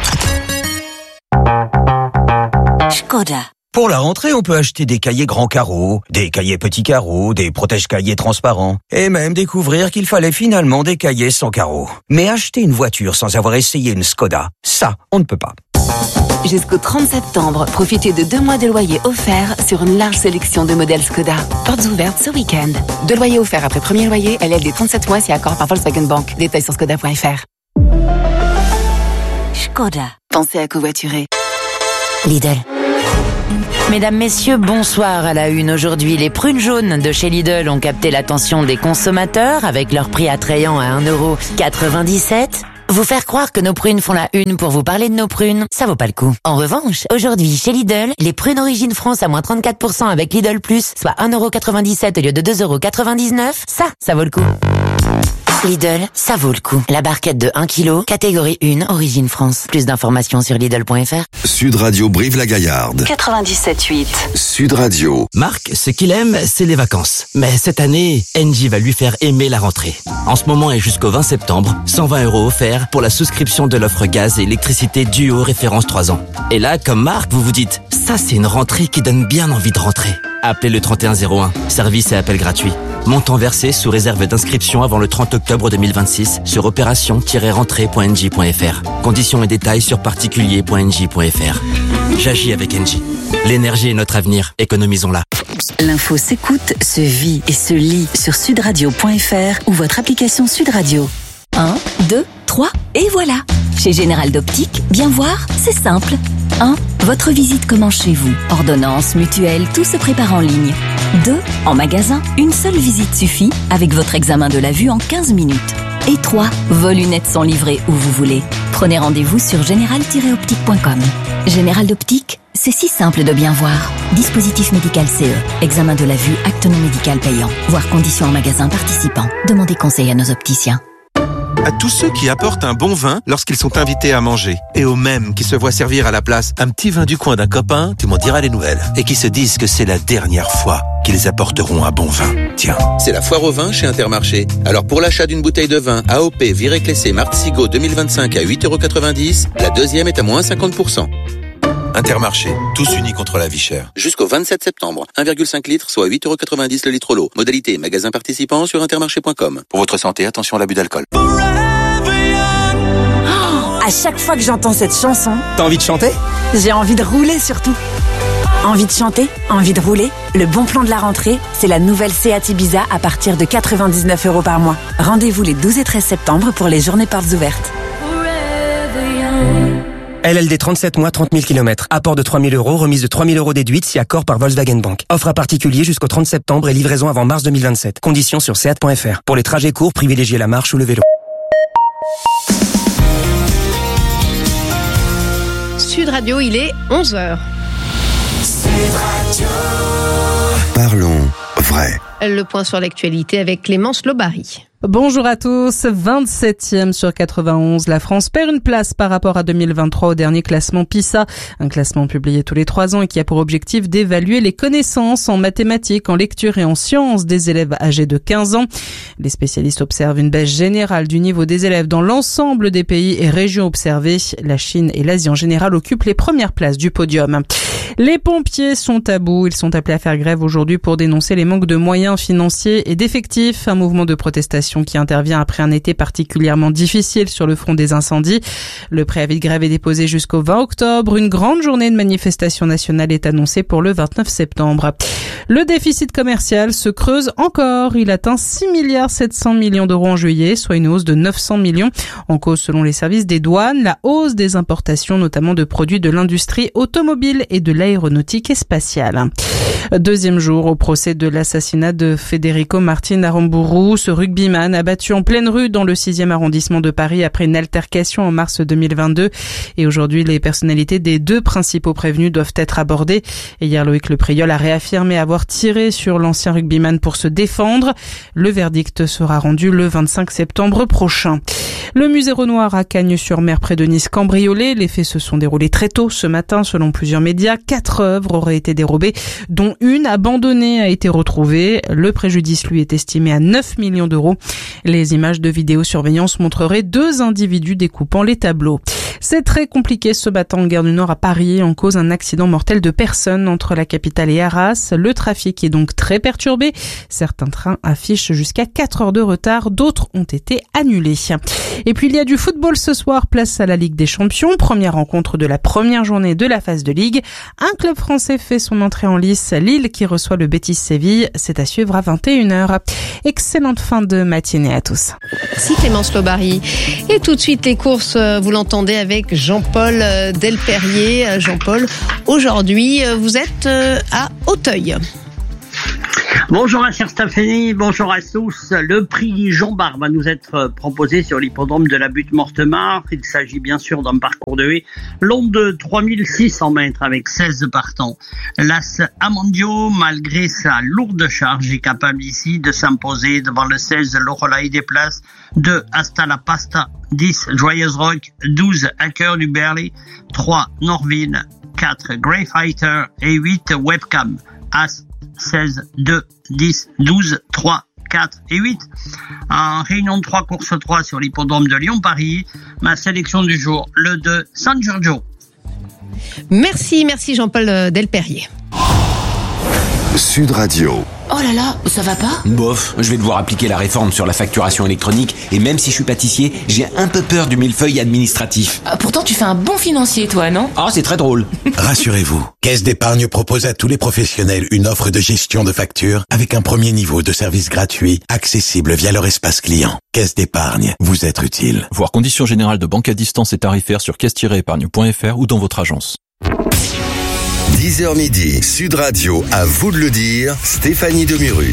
Skoda. Pour la rentrée, on peut acheter des cahiers grands carreaux, des cahiers petits carreaux, des protège-cahiers transparents, et même découvrir qu'il fallait finalement des cahiers sans carreaux. Mais acheter une voiture sans avoir essayé une Skoda, ça, on ne peut pas. Jusqu'au trente septembre, profitez de deux mois de loyer offerts sur une large sélection de modèles Skoda. Portes ouvertes ce week-end. Deux loyers offerts après premier loyer, L L D trente-sept mois si accord par Volkswagen Bank. Détails sur skoda point f r. Skoda. Pensez à covoiturer. Lidl. Mesdames, messieurs, bonsoir à la une. Aujourd'hui, les prunes jaunes de chez Lidl ont capté l'attention des consommateurs avec leur prix attrayant à un euro quatre-vingt-dix-sept. Vous faire croire que nos prunes font la une pour vous parler de nos prunes, ça vaut pas le coup. En revanche, aujourd'hui, chez Lidl, les prunes Origine France à moins trente-quatre pour cent avec Lidl Plus, soit un euro quatre-vingt-dix-sept au lieu de deux euros quatre-vingt-dix-neuf, ça, ça vaut le coup. Lidl, ça vaut le coup. La barquette de un kilo, catégorie un, Origine France. Plus d'informations sur Lidl point f r. Sud Radio Brive-la-Gaillarde. quatre-vingt-dix-sept huit. Sud Radio. Marc, ce qu'il aime, c'est les vacances. Mais cette année, Engie va lui faire aimer la rentrée. En ce moment et jusqu'au vingt septembre, cent vingt euros offerts pour la souscription de l'offre gaz et électricité Duo référence trois ans. Et là, comme Marc, vous vous dites, ça c'est une rentrée qui donne bien envie de rentrer. Appelez le trente et un zéro un. Service et appel gratuit. Montant versé sous réserve d'inscription avant le trente octobre deux mille vingt-six sur opération tiret rentrée point engie point f r. Conditions et détails sur particulier point engie point f r. J'agis avec Engie. L'énergie est notre avenir. Économisons-la. L'info s'écoute, se vit et se lit sur sudradio point f r ou votre application Sud Radio. un, deux, trois et voilà. Chez Général d'Optique, bien voir, c'est simple. un. Votre visite commence chez vous. Ordonnance, mutuelle, tout se prépare en ligne. deux. En magasin, une seule visite suffit avec votre examen de la vue en quinze minutes. Et trois. Vos lunettes sont livrées où vous voulez. Prenez rendez-vous sur général tiret optique point com. Général d'Optique, c'est si simple de bien voir. Dispositif médical C E. Examen de la vue, acte non médical payant. Voir conditions en magasin participant. Demandez conseil à nos opticiens. À tous ceux qui apportent un bon vin lorsqu'ils sont invités à manger. Et aux mêmes qui se voient servir à la place un petit vin du coin d'un copain, tu m'en diras les nouvelles. Et qui se disent que c'est la dernière fois qu'ils apporteront un bon vin. Tiens. C'est la foire au vin chez Intermarché. Alors pour l'achat d'une bouteille de vin A O P Viré Clessé Martzigo deux mille vingt-cinq à huit euros quatre-vingt-dix, la deuxième est à moins cinquante pour cent. Intermarché, tous unis contre la vie chère. Jusqu'au vingt-sept septembre, un virgule cinq litres, soit huit euros quatre-vingt-dix le litre l'eau. Modalité magasin participant sur intermarché point com. Pour votre santé, attention à l'abus d'alcool. À chaque fois que j'entends cette chanson, t'as envie de chanter? J'ai envie de rouler surtout. Envie de chanter, envie de rouler. Le bon plan de la rentrée, c'est la nouvelle Seat Ibiza à partir de quatre-vingt-dix-neuf euros par mois. Rendez-vous les douze et treize septembre pour les journées portes ouvertes. L L D trente-sept mois, trente mille kilomètres. Apport de trois mille euros, remise de trois mille euros déduite si accord par Volkswagen Bank. Offre à particulier jusqu'au trente septembre et livraison avant mars deux mille vingt-sept. Conditions sur seat point f r. Pour les trajets courts, privilégiez la marche ou le vélo. Sud Radio, il est onze heures. Parlons vrai. Le point sur l'actualité avec Clémence Lobary. Bonjour à tous, vingt-septième sur quatre-vingt-onze, la France perd une place par rapport à deux mille vingt-trois au dernier classement PISA, un classement publié tous les trois ans et qui a pour objectif d'évaluer les connaissances en mathématiques, en lecture et en sciences des élèves âgés de quinze ans. Les spécialistes observent une baisse générale du niveau des élèves dans l'ensemble des pays et régions observées. La Chine et l'Asie en général occupent les premières places du podium. Les pompiers sont à bout, ils sont appelés à faire grève aujourd'hui pour dénoncer les manques de moyens financiers et d'effectifs, un mouvement de protestation qui intervient après un été particulièrement difficile sur le front des incendies. Le préavis de grève est déposé jusqu'au vingt octobre. Une grande journée de manifestation nationale est annoncée pour le vingt-neuf septembre. Le déficit commercial se creuse encore. Il atteint six milliards sept cents millions d'euros en juillet, soit une hausse de neuf cents millions. En cause, selon les services des douanes, la hausse des importations, notamment de produits de l'industrie automobile et de l'aéronautique et spatiale. Deuxième jour au procès de l'assassinat de Federico Martin Aramburu. Ce rugbyman abattu en pleine rue dans le sixième arrondissement de Paris après une altercation en mars deux mille vingt-deux. Et aujourd'hui, les personnalités des deux principaux prévenus doivent être abordées. Et hier, Loïc Le Priol a réaffirmé avoir tiré sur l'ancien rugbyman pour se défendre. Le verdict sera rendu le vingt-cinq septembre prochain. Le musée Renoir à Cagnes-sur-Mer près de Nice cambriolé. Les faits se sont déroulés très tôt ce matin selon plusieurs médias. Quatre œuvres auraient été dérobées, dont une abandonnée a été retrouvée. Le préjudice lui est estimé à neuf millions d'euros. Les images de vidéosurveillance montreraient deux individus découpant les tableaux. C'est très compliqué ce matin en gare du Nord à Paris, en cause d'un accident mortel de personnes entre la capitale et Arras. Le trafic est donc très perturbé. Certains trains affichent jusqu'à quatre heures de retard, d'autres ont été annulés. Et puis il y a du football ce soir, place à la Ligue des Champions, première rencontre de la première journée de la phase de Ligue. Un club français fait son entrée en lice, Lille qui reçoit le Betis Séville. C'est à suivre à vingt et une heures. Excellente fin de matinée à tous. Merci Clémence Lobary. Et tout de suite les courses, vous l'entendez avec Jean-Paul Delperrier. Jean-Paul, aujourd'hui vous êtes à Auteuil. Bonjour ma chère Stéphanie, bonjour à tous. Le prix Jean Bart va nous être proposé sur l'hippodrome de la Butte-Mortemart. Il s'agit bien sûr d'un parcours de haie long de trois mille six cents mètres avec seize partants. L'As Amandio, malgré sa lourde charge, est capable ici de s'imposer devant le seize Lorelai des Places, deux Hasta la Pasta, dix Joyeuse Rock, douze Hacker du Berlay, trois Norville, quatre Grey Fighter et huit Webcam. As seize, deux, dix, douze, trois, quatre et huit. En réunion de trois, course trois sur l'hippodrome de Lyon-Paris, ma sélection du jour, le deux, San Giorgio. Merci, merci Jean-Paul Delperrier. Sud Radio. Oh là là, ça va pas ? Bof, je vais devoir appliquer la réforme sur la facturation électronique et même si je suis pâtissier, j'ai un peu peur du millefeuille administratif. Ah, pourtant tu fais un bon financier toi, non ? Ah, c'est très drôle. Rassurez-vous, Caisse d'épargne propose à tous les professionnels une offre de gestion de factures avec un premier niveau de service gratuit, accessible via leur espace client. Caisse d'épargne, vous être utile. Voir conditions générales de banque à distance et tarifaires sur caisse tiret épargne point f r ou dans votre agence. dix heures midi, Sud Radio, à vous de le dire, Stéphanie Demuru.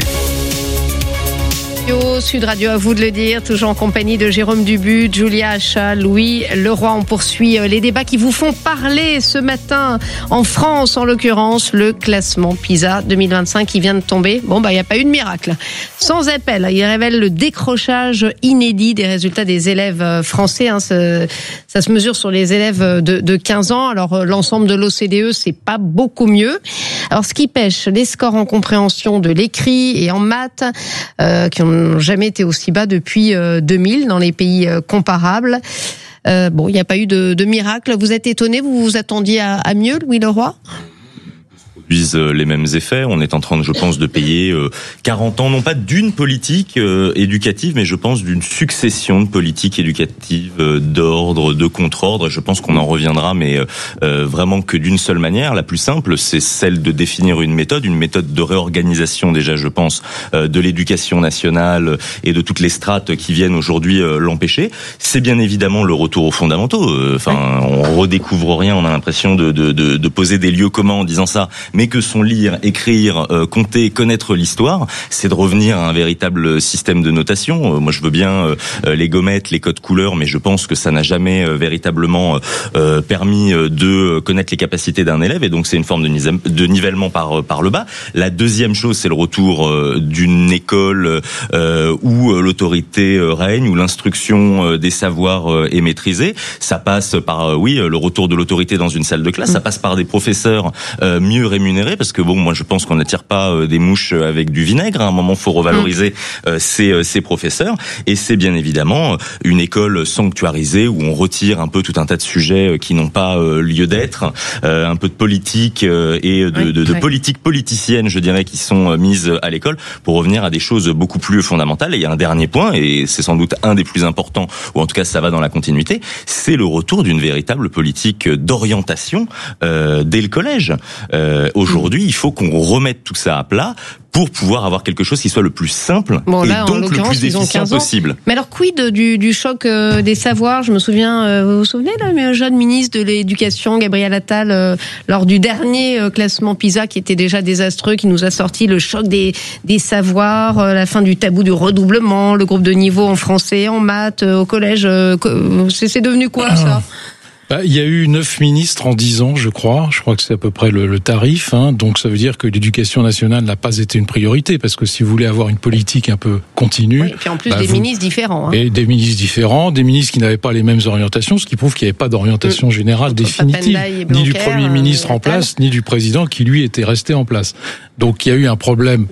Sud Radio, à vous de le dire, toujours en compagnie de Jérôme Dubu, Julia Achat, Louis Leroy. On poursuit les débats qui vous font parler ce matin en France, en l'occurrence, le classement PISA deux mille vingt-cinq qui vient de tomber. Bon, bah, il n'y a pas eu de miracle. Sans appel, il révèle le décrochage inédit des résultats des élèves français. Hein. Ça, ça se mesure sur les élèves de, de quinze ans. Alors, l'ensemble de l'O C D E, c'est pas beaucoup mieux. Alors, ce qui pêche, les scores en compréhension de l'écrit et en maths, euh, qui ont jamais été aussi bas depuis euh, deux mille dans les pays euh, comparables. Euh, bon, il n'y a pas eu de, de miracle. Vous êtes étonné, vous vous attendiez à, à mieux, Louis Leroy ? Produisent les mêmes effets. On est en train, de, je pense, de payer quarante ans, non pas d'une politique euh, éducative, mais je pense d'une succession de politiques éducatives euh, d'ordre, de contre-ordre. Je pense qu'on en reviendra, mais euh, vraiment que d'une seule manière. La plus simple, c'est celle de définir une méthode, une méthode de réorganisation déjà, je pense, euh, de l'éducation nationale et de toutes les strates qui viennent aujourd'hui euh, l'empêcher. C'est bien évidemment le retour aux fondamentaux. Enfin, euh, on redécouvre rien. On a l'impression de, de, de, de poser des lieux communs en disant ça. Mais que sont lire, écrire, euh, compter, connaître l'histoire, c'est de revenir à un véritable système de notation. Euh, moi, je veux bien euh, les gommettes, les codes couleurs, mais je pense que ça n'a jamais euh, véritablement euh, permis de connaître les capacités d'un élève, et donc c'est une forme de, nive- de nivellement par par le bas. La deuxième chose, c'est le retour euh, d'une école euh, où l'autorité règne, où l'instruction euh, des savoirs euh, est maîtrisée. Ça passe par, euh, oui, le retour de l'autorité dans une salle de classe. Ça passe par des professeurs euh, mieux rémunérés, parce que bon, moi je pense qu'on n'attire pas des mouches avec du vinaigre. À un moment, faut revaloriser euh, ces, ces professeurs, et c'est bien évidemment une école sanctuarisée où on retire un peu tout un tas de sujets qui n'ont pas euh, lieu d'être, euh, un peu de politique euh, et de, oui, de, de oui. politique politicienne, je dirais, qui sont mises à l'école pour revenir à des choses beaucoup plus fondamentales. Et il y a un dernier point, et c'est sans doute un des plus importants, ou en tout cas ça va dans la continuité, c'est le retour d'une véritable politique d'orientation euh, dès le collège. Euh, Aujourd'hui, il faut qu'on remette tout ça à plat pour pouvoir avoir quelque chose qui soit le plus simple bon, là, et donc le plus efficient possible. Mais alors, quid du, du choc euh, des savoirs ? Je me souviens, euh, vous vous souvenez, là, le jeune ministre de l'Éducation, Gabriel Attal, euh, lors du dernier euh, classement PISA, qui était déjà désastreux, qui nous a sorti le choc des, des savoirs, euh, la fin du tabou du redoublement, le groupe de niveau en français, en maths, euh, au collège. Euh, c'est, c'est devenu quoi, ah. ça ? Bah, il y a eu neuf ministres en dix ans, je crois. Je crois que c'est à peu près le, le tarif. Hein. Donc ça veut dire que l'éducation nationale n'a pas été une priorité, parce que si vous voulez avoir une politique un peu continue... Oui, et puis en plus bah, des vous... ministres différents. Hein. Et des ministres différents, des ministres qui n'avaient pas les mêmes orientations, ce qui prouve qu'il n'y avait pas d'orientation mmh. générale Entre définitive, ni du Premier ministre en place, ni du président qui, lui, était resté en place. Donc il y a eu un problème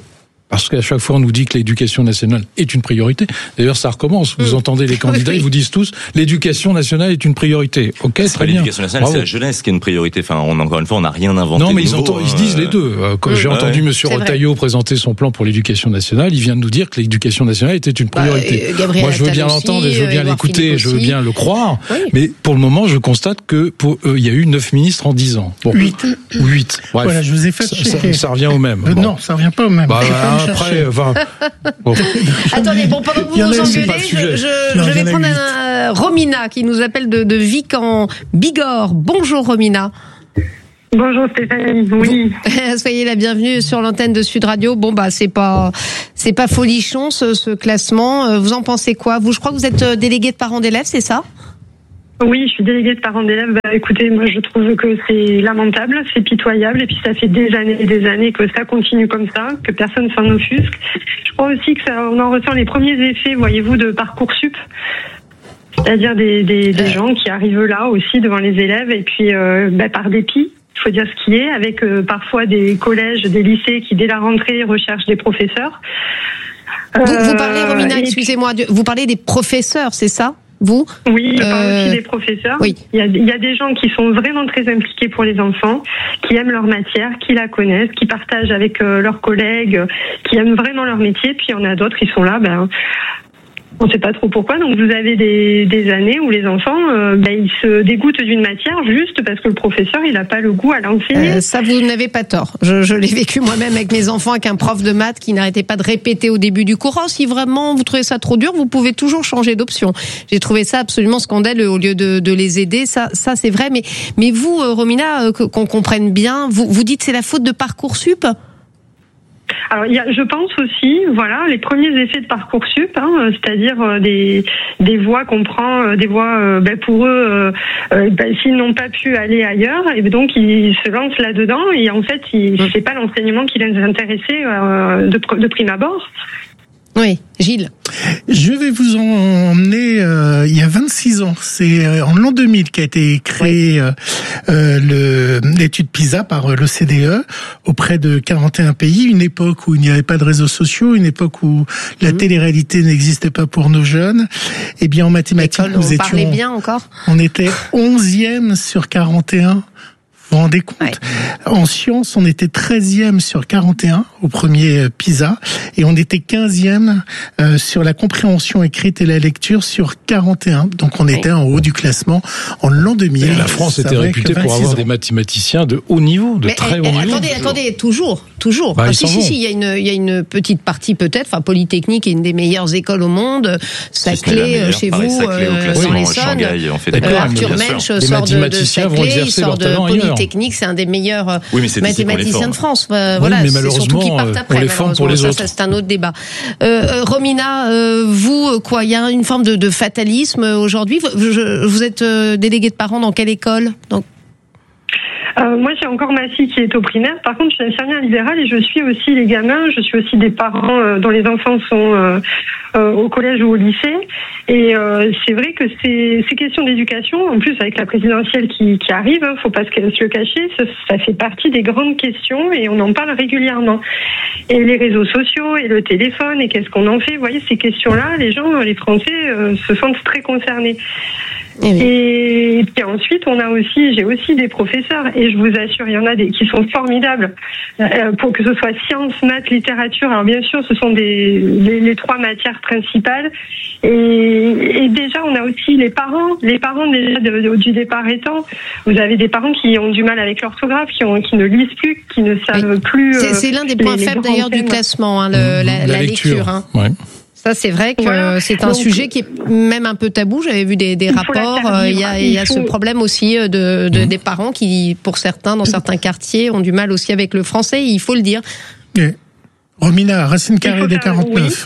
Parce qu'à chaque fois, on nous dit que l'éducation nationale est une priorité. D'ailleurs, ça recommence. Vous mmh. entendez les candidats, ils vous disent tous, l'éducation nationale est une priorité. Ok, c'est très pas bien. L'éducation nationale, Bravo. C'est la jeunesse qui est une priorité. Enfin, on, encore une fois, on n'a rien inventé. Non, mais de ils, nouveau, entendent, ils se disent les deux. Quand mmh. j'ai ouais. entendu Monsieur Retailleau présenter son plan pour l'éducation nationale, il vient de nous dire que l'éducation nationale était une priorité. Bah, Moi, je veux bien l'entendre, et je veux bien l'écouter, je veux bien le croire. Oui. Mais pour le moment, je constate que pour eux, il y a eu neuf ministres en dix ans. Bon. Huit. Huit. Bref. Voilà, je vous ai fait ça, ça, ça revient au même. Euh, bon. Non, ça revient pas au même. Bah, après, enfin. Bon. Attendez, bon, pendant que vous vous engueulez, je, je, je vais prendre un, euh, Romina qui nous appelle de, de Vic en Bigorre. Bonjour Romina. Bonjour Stéphanie, oui. Soyez la bienvenue sur l'antenne de Sud Radio. Bon bah c'est pas c'est pas folichon ce, ce classement. Vous en pensez quoi? Vous, je crois que vous êtes déléguée de parents d'élèves, c'est ça? Oui, je suis déléguée de parents d'élèves. Bah, écoutez, moi je trouve que c'est lamentable, c'est pitoyable, et puis ça fait des années et des années que ça continue comme ça, que personne s'en offusque. Je crois aussi que ça, on en ressent les premiers effets, voyez-vous, de Parcoursup. C'est-à-dire des, des, des gens qui arrivent là aussi devant les élèves, et puis euh, bah, par dépit, il faut dire ce qui est, avec euh, parfois des collèges, des lycées qui dès la rentrée recherchent des professeurs. Vous, vous parlez, Romina, excusez-moi, vous parlez des professeurs, c'est ça? Vous? Oui, je parle euh... aussi des professeurs. Oui. Il y a, il y a des gens qui sont vraiment très impliqués pour les enfants, qui aiment leur matière, qui la connaissent, qui partagent avec euh, leurs collègues, qui aiment vraiment leur métier. Puis il y en a d'autres qui sont là, ben, on ne sait pas trop pourquoi. Donc vous avez des, des années où les enfants, euh, ben, ils se dégoûtent d'une matière juste parce que le professeur, il n'a pas le goût à l'enseigner. Euh, ça, vous n'avez pas tort. Je, je l'ai vécu moi-même avec mes enfants, avec un prof de maths qui n'arrêtait pas de répéter au début du cours. Oh, si vraiment vous trouvez ça trop dur, vous pouvez toujours changer d'option. J'ai trouvé ça absolument scandaleux au lieu de, de les aider. Ça, ça c'est vrai. Mais, mais vous, Romina, euh, qu'on comprenne bien, vous, vous dites c'est la faute de Parcoursup ? Alors, il y a, je pense aussi, voilà, les premiers effets de Parcoursup, hein, c'est-à-dire euh, des des voies qu'on prend, euh, des voies, euh, ben, pour eux, euh, euh, ben, s'ils n'ont pas pu aller ailleurs, et donc ils se lancent là-dedans, et en fait, ils, c'est pas l'enseignement qui les intéressait euh, de, de prime abord. Oui, Gilles. Je vais vous emmener euh, il y a vingt-six ans. C'est euh, en l'an deux mille qu'a été créée euh, euh, le, l'étude PISA par euh, l'O C D E auprès de quarante et un pays. Une époque où il n'y avait pas de réseaux sociaux, une époque où la mmh. télé-réalité n'existait pas pour nos jeunes. Eh bien, en mathématiques, École, nous on étions... parlait bien encore. On était onzième sur quarante et un. Vous vous rendez compte? Ouais. En sciences, on était treizième sur quarante et un au premier PISA, et on était quinzième euh, sur la compréhension écrite et la lecture sur quarante et un. Donc on était ouais. en haut du classement en l'an deux mille. Et la France était réputée pour avoir ans. des mathématiciens de haut niveau, de Mais très eh, haut eh, niveau. Attendez, attendez, toujours, toujours. Bah, ah, si, si, si, il y a une, il y a une petite partie peut-être. Enfin, Polytechnique est une des meilleures écoles au monde. Saclay, chez vous, euh, dans l'Essonne. Euh, Arthur Mensch sort de, de Saclay, il sort de Polytechnique. C'est un des meilleurs oui, mathématiciens de France. Euh, oui, voilà, mais c'est surtout qu'ils partent après. On les forme pour les ça, autres. Ça, c'est un autre débat. Euh, Romina, euh, vous, quoi, il y a une forme de, de fatalisme aujourd'hui. Vous, vous êtes euh, déléguée de parents dans quelle école? Donc... Euh, moi, j'ai encore ma fille qui est au primaire. Par contre, je suis infirmière libérale et je suis aussi les gamins. Je suis aussi des parents euh, dont les enfants sont euh, euh, au collège ou au lycée. Et euh, c'est vrai que ces, ces questions d'éducation, en plus avec la présidentielle qui, qui arrive, hein, faut pas se le cacher, ça, ça fait partie des grandes questions et on en parle régulièrement. Et les réseaux sociaux et le téléphone et qu'est-ce qu'on en fait, vous voyez, ces questions-là, les gens, les Français euh, se sentent très concernés. Et, oui. et puis ensuite, on a aussi, j'ai aussi des professeurs et je vous assure, il y en a des qui sont formidables euh, pour que ce soit sciences, maths, littérature. Alors bien sûr, ce sont des les, les trois matières principales. Et, et déjà, on a aussi les parents, les parents déjà de, de, du départ étant. Vous avez des parents qui ont du mal avec l'orthographe, qui ont qui ne lisent plus, qui ne savent oui. plus. C'est, euh, c'est l'un des points les, faibles les d'ailleurs thèmes. Du classement, hein, le, mmh, la, la, la lecture. lecture hein. Ouais. Ça, c'est vrai que voilà. c'est un Donc, sujet qui est même un peu tabou. J'avais vu des, des rapports. Il y a, il y a faut... ce problème aussi de, de mmh. des parents qui, pour certains, dans certains quartiers, ont du mal aussi avec le français. Il faut le dire. Et Romina, racine carrée des quarante-neuf. Oui.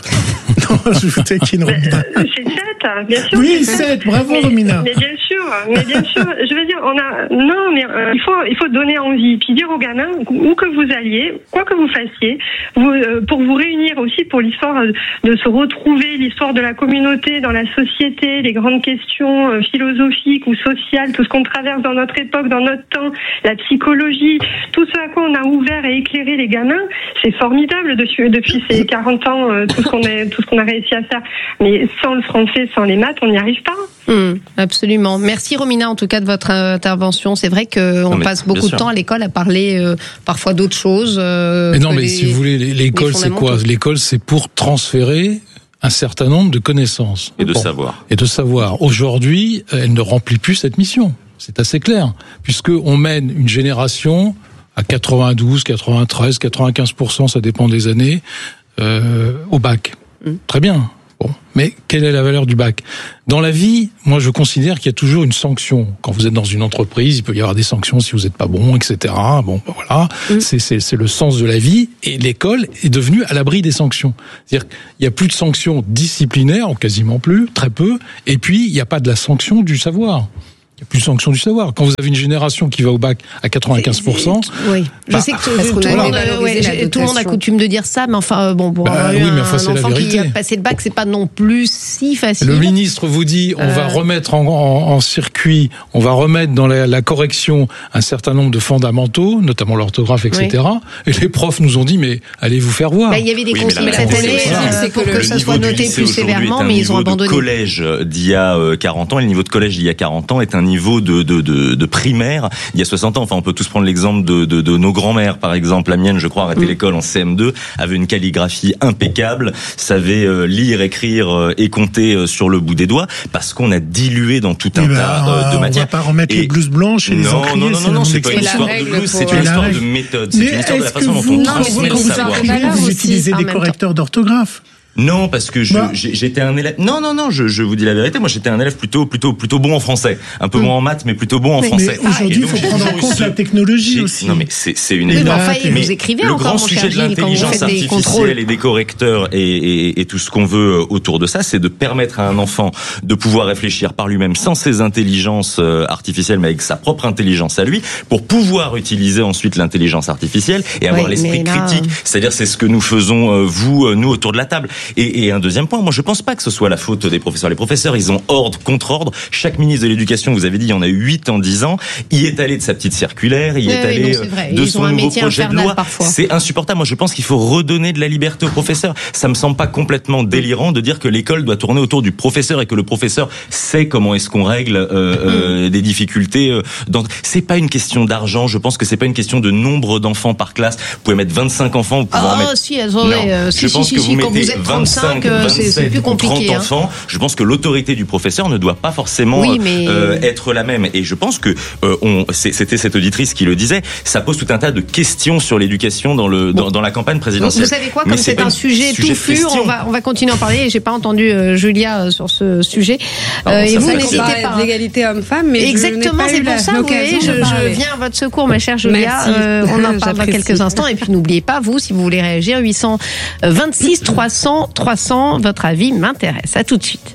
Non, je vous taquine, Romina. C'est sept, bien sûr. Oui, sept, bravo, mais, Romina. Mais bien sûr, mais bien sûr, je veux dire, on a, non, mais euh, il faut, il faut donner envie, puis dire aux gamins, où que vous alliez, quoi que vous fassiez, vous, euh, pour vous réunir aussi pour l'histoire de se retrouver, l'histoire de la communauté dans la société, les grandes questions euh, philosophiques ou sociales, tout ce qu'on traverse dans notre époque, dans notre temps, la psychologie, tout ce à quoi on a ouvert et éclairé les gamins, c'est formidable depuis, depuis ces quarante ans, euh, tout ce qu'on a, tout ce qu'on a réussi à faire. Mais sans le français, sans les maths, on n'y arrive pas. Mmh, absolument. Merci Romina en tout cas de votre intervention. C'est vrai qu'on passe beaucoup de temps à l'école à parler euh, parfois d'autres choses. Euh, mais non, mais les, si vous voulez, l'école c'est quoi? L'école c'est pour transférer un certain nombre de connaissances. Et de bon, savoir. Et de savoir. Aujourd'hui, elle ne remplit plus cette mission. C'est assez clair. Puisqu'on mène une génération à quatre-vingt-douze, quatre-vingt-treize, quatre-vingt-quinze pour cent, ça dépend des années, euh, au bac. Mmh. Très bien. Bon, mais quelle est la valeur du bac? Dans la vie, moi je considère qu'il y a toujours une sanction. Quand vous êtes dans une entreprise, il peut y avoir des sanctions si vous n'êtes pas bon, et cetera. Bon, ben voilà, mmh. c'est, c'est, c'est le sens de la vie. Et l'école est devenue à l'abri des sanctions. C'est-à-dire qu'il n'y a plus de sanctions disciplinaires, quasiment plus, très peu. Et puis, il n'y a pas de la sanction du savoir. Il n'y a plus de sanction du savoir. Quand vous avez une génération qui va au bac à quatre-vingt-quinze pour cent... Oui, je bah, sais que tout, tout, tout, voilà. euh, ouais, tout le monde a coutume de dire ça, mais enfin, bon, pour bah, oui, mais enfin, un enfant qui a passé le bac, c'est pas non plus si facile. Le ministre vous dit, on euh... va remettre en, en, en circuit, on va remettre dans la, la correction un certain nombre de fondamentaux, notamment l'orthographe, et cetera. Oui. Et les profs nous ont dit, mais allez vous faire voir. Bah, il y avait des oui, consignes cette année, c'est pour que ça soit noté plus sévèrement, mais ils ont abandonné. Le niveau de collège d'il y a quarante ans, et le niveau de collège d'il y a quarante ans est un niveau de, de, de, de primaire il y a soixante ans. Enfin, on peut tous prendre l'exemple de, de, de nos grands-mères, par exemple. La mienne, je crois, arrêté mmh. l'école en C M deux, avait une calligraphie impeccable, savait euh, lire, écrire euh, et compter euh, sur le bout des doigts, parce qu'on a dilué dans tout un ben, tas euh, de on matières. On va pas remettre et les blouses blanches et non, les encriers. Non, non, non, non, c'est pas une histoire de blouses, c'est une histoire de méthode. C'est une histoire de la façon dont on transmet le savoir. Vous utilisez des correcteurs d'orthographe? Non, parce que je, bah. j'étais un élève. Non, non, non. Je, je vous dis la vérité. Moi, j'étais un élève plutôt, plutôt, plutôt bon en français. Un peu mmh. moins en maths, mais plutôt bon en mais, français. Mais aujourd'hui, il faut prendre en compte ce... la technologie aussi. Non, mais c'est, c'est une. Oui, mais enfin, vous mais écrivez le encore, grand sujet de l'intelligence artificielle et des correcteurs et, et, et tout ce qu'on veut autour de ça, c'est de permettre à un enfant de pouvoir réfléchir par lui-même sans ses intelligences artificielles, mais avec sa propre intelligence à lui, pour pouvoir utiliser ensuite l'intelligence artificielle et avoir oui, l'esprit là... critique. C'est-à-dire, c'est ce que nous faisons vous, nous autour de la table. Et, et un deuxième point, moi je pense pas que ce soit la faute des professeurs. Les professeurs, ils ont ordre contre ordre. Chaque ministre de l'éducation, vous avez dit, il y en a eu huit en dix ans, y est allé de sa petite circulaire, y est oui, allé non, de ils son nouveau projet de loi. Parfois. C'est insupportable. Moi je pense qu'il faut redonner de la liberté aux professeurs. Ça me semble pas complètement délirant de dire que l'école doit tourner autour du professeur et que le professeur sait comment est-ce qu'on règle euh, euh, des difficultés. Euh, dans... C'est pas une question d'argent. Je pense que c'est pas une question de nombre d'enfants par classe. Vous pouvez mettre vingt-cinq enfants, vous pouvez oh, en mettre... si, attendez, non, euh, je si, pense si, que si, vous quand mettez vous êtes trente-cinq, vingt-cinq, c'est, c'est plus compliqué. trente enfants, hein. Je pense que l'autorité du professeur ne doit pas forcément oui, mais... euh, être la même. Et je pense que euh, on, c'était cette auditrice qui le disait. Ça pose tout un tas de questions sur l'éducation dans le dans, dans la campagne présidentielle. Vous savez quoi, comme c'est, c'est un sujet, sujet touffu, on va on va continuer à en parler. Et j'ai pas entendu euh, Julia sur ce sujet. Euh, et vous n'hésitez pas. L'égalité homme-femme, mais exactement, c'est pour ça. Vous voyez, je, je viens à votre secours, ma chère Julia. Euh, on en parle dans quelques instants. Et puis n'oubliez pas, vous, si vous voulez réagir, huit cent vingt-six trois cents trois cents. Votre avis m'intéresse. À tout de suite.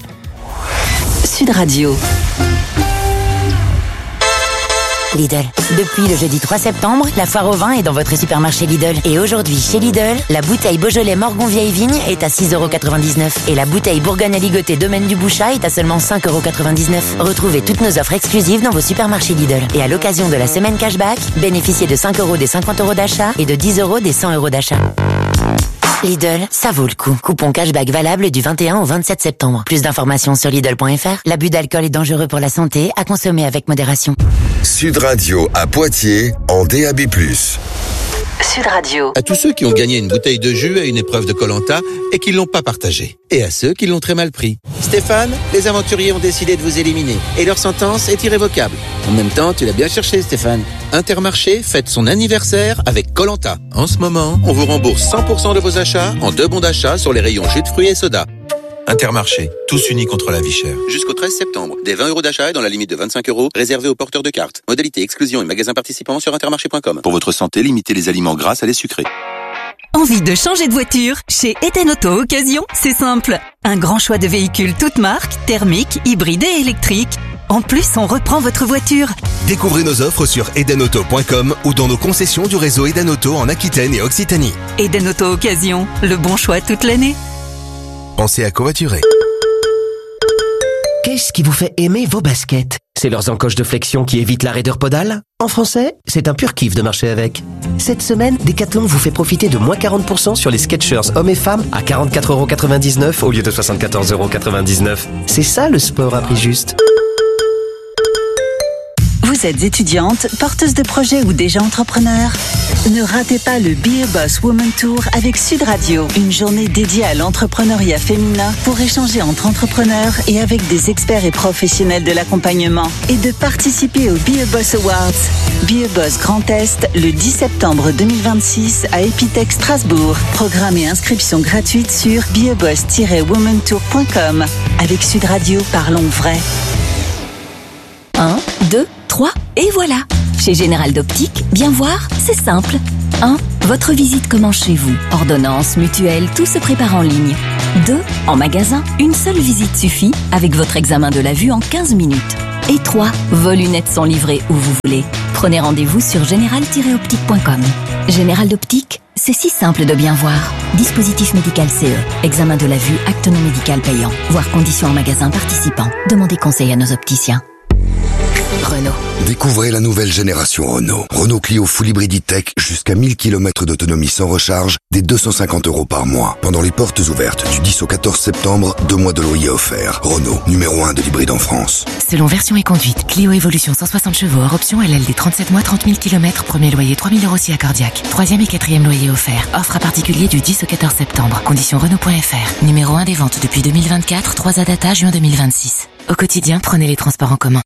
Sud Radio. Lidl. Depuis le jeudi trois septembre, la foire au vin est dans votre supermarché Lidl. Et aujourd'hui, chez Lidl, la bouteille Beaujolais Morgon Vieille Vigne est à six euros quatre-vingt-dix-neuf et la bouteille Bourgogne Aligoté Domaine du Bouchat est à seulement cinq euros quatre-vingt-dix-neuf. Retrouvez toutes nos offres exclusives dans vos supermarchés Lidl. Et à l'occasion de la semaine cashback, bénéficiez de cinq euros des cinquante euros d'achat et de dix euros des cent euros d'achat. Lidl, ça vaut le coup. Coupon cashback valable du vingt et un au vingt-sept septembre. Plus d'informations sur Lidl point F R. L'abus d'alcool est dangereux pour la santé, à consommer avec modération. Sud Radio à Poitiers en D A B plus. Sud Radio. À tous ceux qui ont gagné une bouteille de jus à une épreuve de Koh-Lanta et qui l'ont pas partagée. Et à ceux qui l'ont très mal pris. Stéphane, les aventuriers ont décidé de vous éliminer et leur sentence est irrévocable. En même temps, tu l'as bien cherché, Stéphane. Intermarché fête son anniversaire avec Koh-Lanta. En ce moment, on vous rembourse cent pour cent de vos achats en deux bons d'achat sur les rayons jus de fruits et soda. Intermarché, tous unis contre la vie chère. Jusqu'au treize septembre, des vingt euros d'achat et dans la limite de vingt-cinq euros, réservés aux porteurs de cartes. Modalité exclusion et magasins participants sur intermarché point com. Pour votre santé, limitez les aliments gras à les sucrés. Envie de changer de voiture? Chez Eden Auto Occasion, c'est simple. Un grand choix de véhicules toutes marques, thermiques, hybrides et électriques. En plus, on reprend votre voiture. Découvrez nos offres sur eden auto point com ou dans nos concessions du réseau Eden Auto en Aquitaine et Occitanie. Eden Auto Occasion, le bon choix toute l'année. Pensez à covoiturer. Qu'est-ce qui vous fait aimer vos baskets? C'est leurs encoches de flexion qui évitent la raideur podale? En français, c'est un pur kiff de marcher avec. Cette semaine, Decathlon vous fait profiter de moins quarante pour cent sur les Skechers hommes et femmes à quarante-quatre euros quatre-vingt-dix-neuf au lieu de soixante-quatorze euros quatre-vingt-dix-neuf. C'est ça le sport à prix juste. Vous êtes étudiante, porteuse de projet ou déjà entrepreneur? Ne ratez pas le Be a Boss Woman Tour avec Sud Radio, une journée dédiée à l'entrepreneuriat féminin pour échanger entre entrepreneurs et avec des experts et professionnels de l'accompagnement et de participer au Be a Boss Awards. Be a Boss Grand Est le dix septembre deux mille vingt-six à Epitech Strasbourg. Programme et inscription gratuite sur be a boss tiret woman tour point com. Avec Sud Radio, parlons vrai. un, deux, trois, et voilà. Chez Général d'Optique, bien voir, c'est simple. un. Votre visite commence chez vous. Ordonnance, mutuelle, tout se prépare en ligne. deux. En magasin, une seule visite suffit avec votre examen de la vue en quinze minutes. Et trois. Vos lunettes sont livrées où vous voulez. Prenez rendez-vous sur général tiret optique point com. Général d'Optique, c'est si simple de bien voir. Dispositif médical C E. Examen de la vue, acte non médical payant. Voir conditions en magasin participant. Demandez conseil à nos opticiens. Renault. Découvrez la nouvelle génération Renault. Renault Clio Full Hybrid Tech jusqu'à mille kilomètres d'autonomie sans recharge, dès deux cent cinquante euros par mois. Pendant les portes ouvertes du dix au quatorze septembre, deux mois de loyer offerts. Renault, numéro un de l'hybride en France. Selon version et conduite, Clio Evolution cent soixante chevaux hors option L L D trente-sept mois, trente mille kilomètres, premier loyer trois mille euros si accordiaque. Troisième et quatrième loyer offert. Offre à particulier du dix au quatorze septembre. Conditions Renault point F R. Numéro un des ventes depuis deux mille vingt-quatre, trois à data juin deux mille vingt-six. Au quotidien, prenez les transports en commun.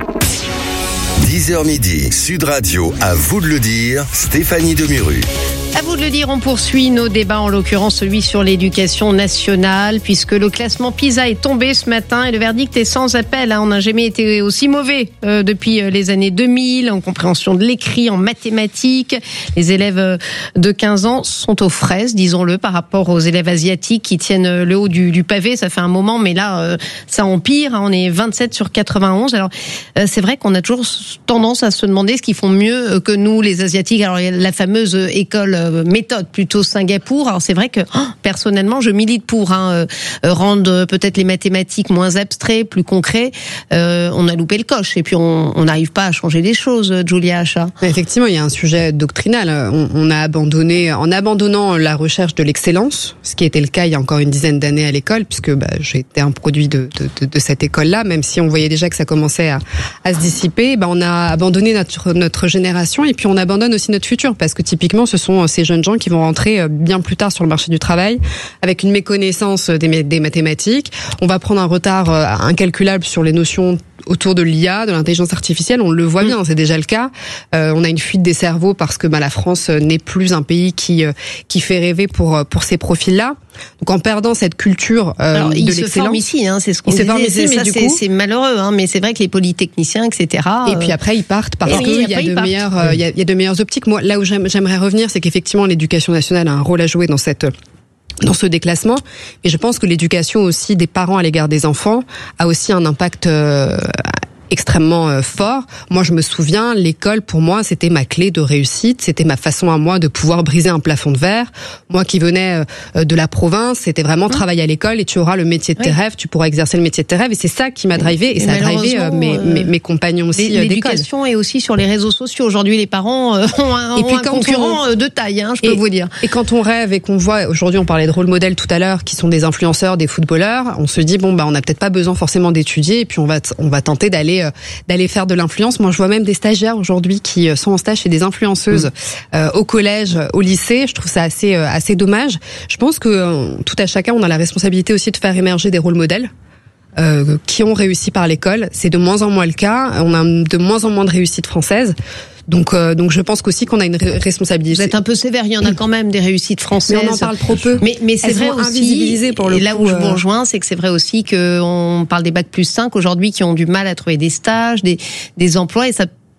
dix heures midi, Sud Radio, à vous de le dire, Stéphanie Demuru. À vous de le dire, on poursuit nos débats, en l'occurrence celui sur l'éducation nationale, puisque le classement PISA est tombé ce matin et le verdict est sans appel. On n'a jamais été aussi mauvais euh, depuis les années deux mille, en compréhension de l'écrit, en mathématiques. Les élèves de quinze ans sont aux fraises, disons-le, par rapport aux élèves asiatiques qui tiennent le haut du, du pavé. Ça fait un moment, mais là, euh, ça empire. On est vingt-sept sur quatre-vingt-onze. Alors, euh, c'est vrai qu'on a toujours tendance à se demander ce qu'ils font mieux que nous, les Asiatiques. Alors, il y a la fameuse école méthode plutôt Singapour. Alors c'est vrai que oh, personnellement je milite pour hein, euh, rendre peut-être les mathématiques moins abstraits, plus concrets. Euh, on a loupé le coche et puis on n'arrive pas à changer les choses. Julia Hacha. Effectivement, il y a un sujet doctrinal. On, on a abandonné, en abandonnant la recherche de l'excellence, ce qui était le cas il y a encore une dizaine d'années à l'école, puisque bah, j'ai été un produit de, de, de, de cette école-là, même si on voyait déjà que ça commençait à, à se dissiper. Bah, on a abandonné notre notre génération et puis on abandonne aussi notre futur, parce que typiquement ce sont ces jeunes gens qui vont rentrer bien plus tard sur le marché du travail avec une méconnaissance des, des mathématiques. On va prendre un retard incalculable sur les notions autour de l'I A, de l'intelligence artificielle. On le voit bien, c'est déjà le cas. Euh, on a une fuite des cerveaux parce que bah, la France n'est plus un pays qui qui fait rêver pour pour ces profils-là. Donc en perdant cette culture euh, Alors, de ils l'excellence, se forment ici, hein, c'est ce qu'on disait. Ici, mais ça, du coup, c'est malheureux, hein, mais c'est vrai que les polytechniciens, et cetera. Et puis après, ils partent parce qu'il oui, y a de meilleures, euh, il y a, il y a de meilleures optiques. Moi, là où j'aimerais revenir, c'est qu'effectivement, l'éducation nationale a un rôle à jouer dans cette dans ce déclassement, et je pense que l'éducation aussi des parents à l'égard des enfants a aussi un impact euh, extrêmement euh, fort. Moi, je me souviens, l'école, pour moi, c'était ma clé de réussite, c'était ma façon à moi de pouvoir briser un plafond de verre. Moi qui venais euh, de la province, c'était vraiment mmh. travailler à l'école et tu auras le métier de tes oui. rêves, tu pourras exercer le métier de tes rêves, et c'est ça qui m'a drivé, et, et ça a drivé euh, mes, mes, mes compagnons aussi d'école. L'éducation est aussi sur les réseaux sociaux. Aujourd'hui, les parents euh, ont un, et puis ont un concurrent on... de taille, hein, je peux et, vous dire. Et quand on rêve et qu'on voit, aujourd'hui on parlait de rôle modèle tout à l'heure, qui sont des influenceurs, des footballeurs, on se dit, bon, bah on n'a peut-être pas besoin forcément d'étudier, et puis on va, t- on va tenter d'aller d'aller faire de l'influence. Moi, je vois même des stagiaires aujourd'hui qui sont en stage chez des influenceuses mmh. euh, au collège, au lycée. Je trouve ça assez euh, assez dommage. Je pense que euh, tout à chacun, on a la responsabilité aussi de faire émerger des rôles modèles euh, qui ont réussi par l'école. C'est de moins en moins le cas. On a de moins en moins de réussites françaises. Donc, euh, donc je pense qu'aussi qu'on a une responsabilité. Vous êtes un peu sévère, il y en a quand même des réussites françaises. Mais on en parle trop peu. Mais, mais c'est Elles vrai sont aussi, invisibilisées pour le et là coup, où je euh... vous rejoins, c'est que c'est vrai aussi qu'on parle des bac plus cinq aujourd'hui qui ont du mal à trouver des stages, des, des emplois, et ça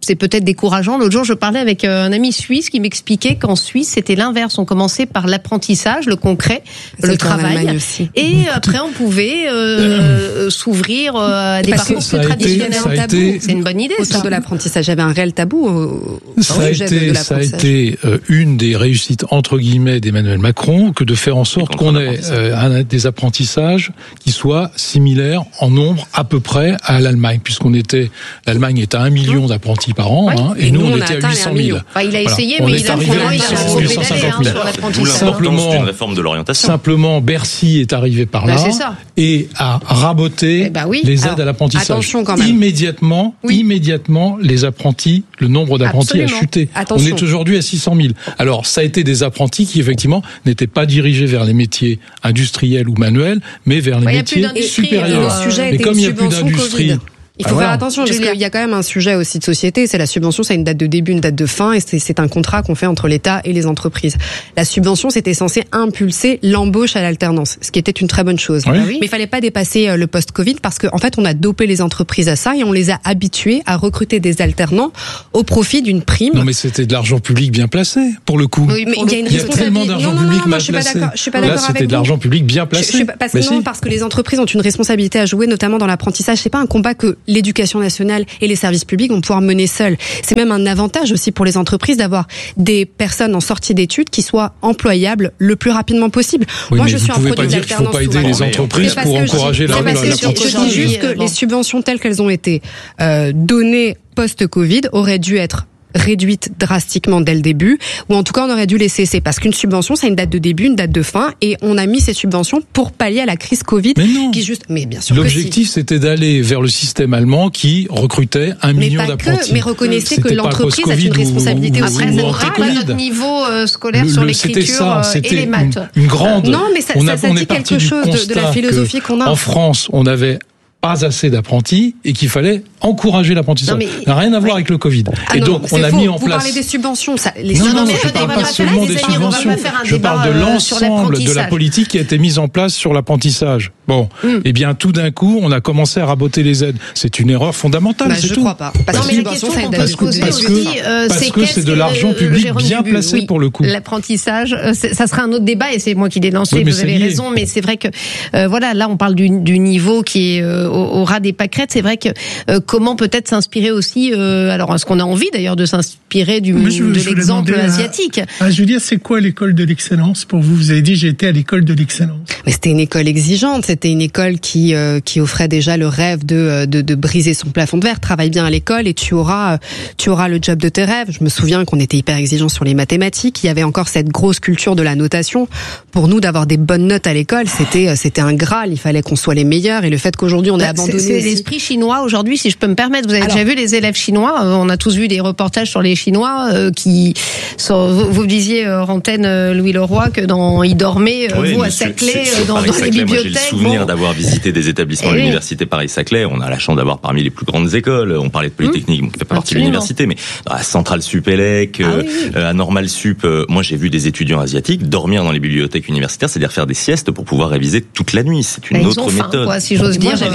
c'est peut-être décourageant. L'autre jour, je parlais avec un ami suisse qui m'expliquait qu'en Suisse, c'était l'inverse. On commençait par l'apprentissage, le concret, c'est le travail, aussi. Et après, on pouvait euh, s'ouvrir à des parcours plus traditionnels. Été, c'est une bonne idée. Autour ça. de l'apprentissage, il y avait un réel tabou au, ça, a été, de ça a été euh, une des réussites entre guillemets d'Emmanuel Macron que de faire en sorte qu'on ait euh, des apprentissages qui soient similaires en nombre à peu près à l'Allemagne, puisqu'on était l'Allemagne est à un million d'apprentis par an, oui. hein, et, et nous, nous on, on était à huit cent mille. Enfin, il a essayé, voilà. mais il a arrivé à huit cent cinquante mille. Simplement, une réforme de l'orientation. Simplement, Bercy est arrivé par là bah, et a raboté eh bah oui. les aides Alors, à l'apprentissage. Attention quand même. Immédiatement, oui. immédiatement, les apprentis, le nombre d'apprentis Absolument. a chuté. Attention. On est aujourd'hui à six cent mille. Alors, ça a été des apprentis qui, effectivement, n'étaient pas dirigés vers les métiers industriels ou manuels, mais vers les ouais, métiers supérieurs. Le sujet et comme il n'y a plus d'industrie... Covid. Il faut ah, faire voilà. attention parce qu'il y a quand même un sujet aussi de société, c'est la subvention, ça a une date de début, une date de fin et c'est, c'est un contrat qu'on fait entre l'État et les entreprises. La subvention, c'était censé impulser l'embauche à l'alternance, ce qui était une très bonne chose. Oui. Mais il fallait pas dépasser le post-Covid parce qu'en en fait, on a dopé les entreprises à ça et on les a habitués à recruter des alternants au profit d'une prime. Non mais c'était de l'argent public bien placé, pour le coup. Oui, mais il y a une il y a tellement d'argent non, non, public non, mal je suis pas placé. D'accord, je suis pas d'accord Là, c'était avec de l'argent public bien placé. Je, je, parce que non, si. parce que les entreprises ont une responsabilité à jouer, notamment dans l'apprentissage. C'est pas un combat que l'éducation nationale et les services publics vont pouvoir mener seuls. C'est même un avantage aussi pour les entreprises d'avoir des personnes en sortie d'études qui soient employables le plus rapidement possible. Oui, Moi, mais je vous suis un pouvez produit pas dire qu'il ne faut pas aider les entreprises pour encourager la l'apprentissage. Je dis juste que les subventions telles qu'elles ont été euh, données post-Covid auraient dû être réduite drastiquement dès le début, ou en tout cas on aurait dû les cesser, parce qu'une subvention c'est une date de début, une date de fin, et on a mis ces subventions pour pallier à la crise Covid. Mais non. Qui juste, mais bien sûr L'objectif que si. c'était d'aller vers le système allemand qui recrutait un mais million pas d'apprentis. Que, mais reconnaissez que l'entreprise a une responsabilité aussi. Après, c'est pas notre niveau euh, scolaire le, sur le, l'écriture ça, euh, et les maths. Une, une grande. Non, mais ça, on ça, a, ça on dit est quelque chose de, de la philosophie qu'on a. En France, on avait pas assez d'apprentis et qu'il fallait encourager l'apprentissage. Ça n'a rien à voir ouais. avec le Covid. Ah et non, donc, on a faux. mis en Vous place... Vous parlez des subventions. Ça, les non, subventions, non, non, je ne parle pas seulement des subventions. Je parle de l'ensemble de la politique qui a été mise en place sur l'apprentissage. Bon, mm. eh bien, tout d'un coup, on a commencé à raboter les aides. C'est une erreur fondamentale, bah, c'est je tout. Je crois pas. Parce, non, mais la question qu'on peut se poser aussi, euh, parce que c'est de l'argent public bien placé oui, pour le coup. L'apprentissage, ça sera un autre débat et c'est moi qui l'ai lancé, vous avez raison, mais c'est vrai que, voilà, là, on parle du niveau qui est au ras des pâquerettes. C'est vrai que euh, comment peut-être s'inspirer aussi, euh, alors est-ce qu'on a envie d'ailleurs de s'inspirer du, je, de je l'exemple asiatique à, à Julia, c'est quoi l'école de l'excellence pour vous? Vous avez dit j'étais à l'école de l'excellence. Mais c'était une école exigeante, c'était une école qui euh, qui offrait déjà le rêve de, de de briser son plafond de verre. Travaille bien à l'école et tu auras tu auras le job de tes rêves. Je me souviens qu'on était hyper exigeants sur les mathématiques. Il y avait encore cette grosse culture de la notation. Pour nous, d'avoir des bonnes notes à l'école, c'était c'était un graal. Il fallait qu'on soit les meilleurs. Et le fait qu'aujourd'hui on ait bah, abandonné c'est, c'est l'esprit chinois aujourd'hui, si je peux me permettre. Vous avez Alors, déjà vu les élèves chinois. On a tous vu des reportages sur les Chinois euh, qui sont, vous, vous disiez euh, Rantaine euh, Louis Leroy que dans ils dormaient euh, oui, vous à Saclay euh, dans, dans les bibliothèques. Moi, j'ai le souvenir bon. d'avoir visité des établissements de l'université Paris-Saclay. On a la chance d'avoir parmi les plus grandes écoles. On parlait de Polytechnique, mmh. qui fait pas partie de l'université, mais à Centrale Supélec, ah, oui, oui. à Normal Sup. Euh, moi, j'ai vu des étudiants asiatiques dormir dans les bibliothèques universitaires, c'est-à-dire faire des siestes pour pouvoir réviser toute la nuit. C'est une bah, autre faim, méthode. Quoi, si j'ose dire.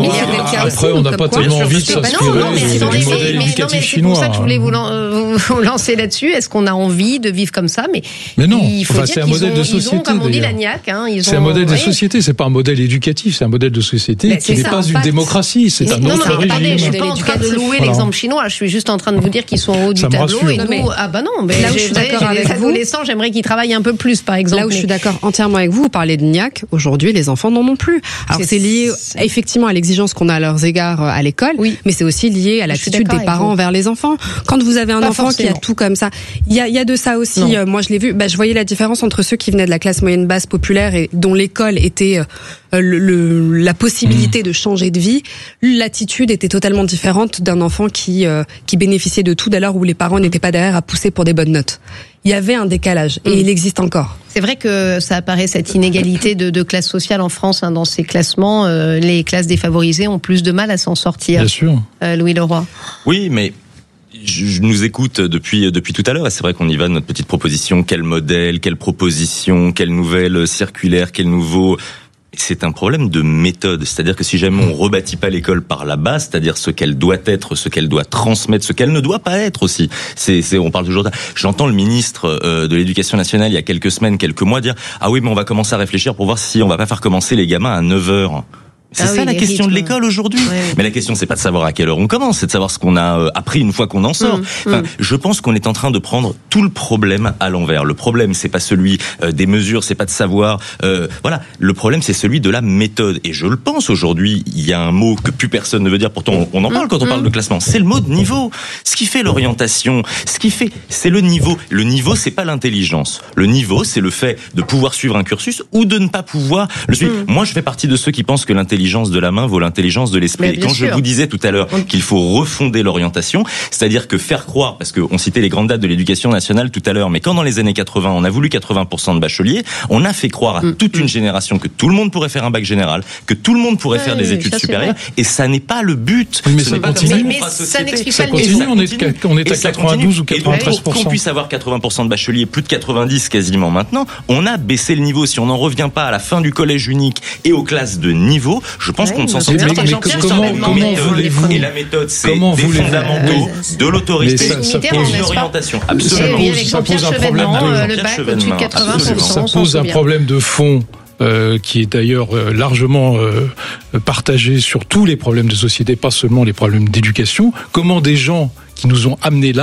Après, on n'a pas tellement envie de s'inspirer du modèle éducatif chinois. C'est pour ça que je voulais vous, vous lancer là-dessus. Est-ce qu'on a envie de vivre comme ça? Mais, mais non, il faut enfin, dire c'est un modèle ont, de société. Ils ont, comme on dit, la N I A C. Hein, c'est un modèle de société, c'est pas un modèle éducatif, c'est un modèle de société mais qui n'est pas une démocratie, c'est un autre régime. Attendez, je suis pas en train de louer l'exemple chinois, je suis juste en train de vous dire qu'ils sont en haut du tableau et nous, ah bah non, mais là où je suis d'accord avec vous, adolescents, j'aimerais qu'ils travaillent un peu plus, par exemple. Là où je suis d'accord entièrement avec vous, vous parlez de N I A C, aujourd'hui les enfants n'en ont plus. Alors c'est lié effectivement à l'exigence qu'on a à leurs égards à l'école, oui. mais c'est aussi lié à l'attitude des parents envers les enfants. Quand vous avez un pas enfant forcément. qui a tout comme ça, il y a, y a de ça aussi. Euh, moi, je l'ai vu. Bah, je voyais la différence entre ceux qui venaient de la classe moyenne basse populaire et dont l'école était euh, le, le, la possibilité mmh. de changer de vie. L'attitude était totalement différente d'un enfant qui euh, qui bénéficiait de tout dès lors où les parents n'étaient pas derrière à pousser pour des bonnes notes. Il y avait un décalage et mmh. il existe encore. C'est vrai que ça apparaît cette inégalité de, de classe sociale en France hein, dans ces classements. Euh, les classes défavorisées ont plus de mal à s'en sortir. Bien sûr. Euh, Louis Leroy. Oui, mais je nous écoute depuis depuis tout à l'heure et c'est vrai qu'on y va de notre petite proposition. Quel modèle, quelle proposition, quelle nouvelle circulaire, quel nouveau. c'est un problème de méthode. C'est-à-dire que si jamais on rebâtit pas l'école par la base, c'est-à-dire ce qu'elle doit être, ce qu'elle doit transmettre, ce qu'elle ne doit pas être aussi. C'est, c'est, on parle toujours de... J'entends le ministre euh, de l'Éducation nationale il y a quelques semaines, quelques mois dire « Ah oui, mais on va commencer à réfléchir pour voir si on va pas faire commencer les gamins à neuf heures ». C'est ah ça oui, la question rythmes. de l'école aujourd'hui. Ouais. Mais la question c'est pas de savoir à quelle heure on commence, c'est de savoir ce qu'on a appris une fois qu'on en sort. Mmh, enfin, mmh. Je pense qu'on est en train de prendre tout le problème à l'envers. Le problème c'est pas celui euh, des mesures, c'est pas de savoir. Euh, voilà, le problème c'est celui de la méthode. Et je le pense aujourd'hui. Il y a un mot que plus personne ne veut dire. Pourtant on en parle mmh, quand on mmh. parle de classement. C'est le mot de niveau. Ce qui fait l'orientation, ce qui fait, c'est le niveau. Le niveau c'est pas l'intelligence. Le niveau c'est le fait de pouvoir suivre un cursus ou de ne pas pouvoir le suivre. Mmh. Moi je fais partie de ceux qui pensent que l'intelligence L'intelligence de la main vaut l'intelligence de l'esprit. Et quand sûr. je vous disais tout à l'heure qu'il faut refonder l'orientation, c'est-à-dire que faire croire, parce qu'on citait les grandes dates de l'éducation nationale tout à l'heure, mais quand dans les années quatre-vingts, on a voulu quatre-vingts pour cent de bacheliers, on a fait croire à mmh. toute une génération que tout le monde pourrait faire un bac général, que tout le monde pourrait ouais, faire des études supérieures, et ça n'est pas le but. Oui, mais ce ça n'est pas continue. comme ça mais qu'on ça n'explique pas le continue, on est, on est à quatre-vingt-douze ou quatre-vingt-treize pour cent. Pour qu'on puisse avoir quatre-vingts pour cent de bacheliers, plus de quatre-vingt-dix quasiment maintenant, on a baissé le niveau. Si on n'en revient pas à la fin du collège unique et aux classes de niveau, je pense ouais, qu'on ne s'en sort mais, mais, mais comment, comment voulez-vous Et la méthode, c'est comment des fondamentaux, oui. de l'autorité ça, ça et une orientation. Absolument. Ça pose un problème de... Le bac au-dessus de quatre-vingts pour cent. Ça pose un problème de fond. Euh, qui est d'ailleurs euh, largement euh, partagé sur tous les problèmes de société, pas seulement les problèmes d'éducation. Comment des gens qui nous ont amenés là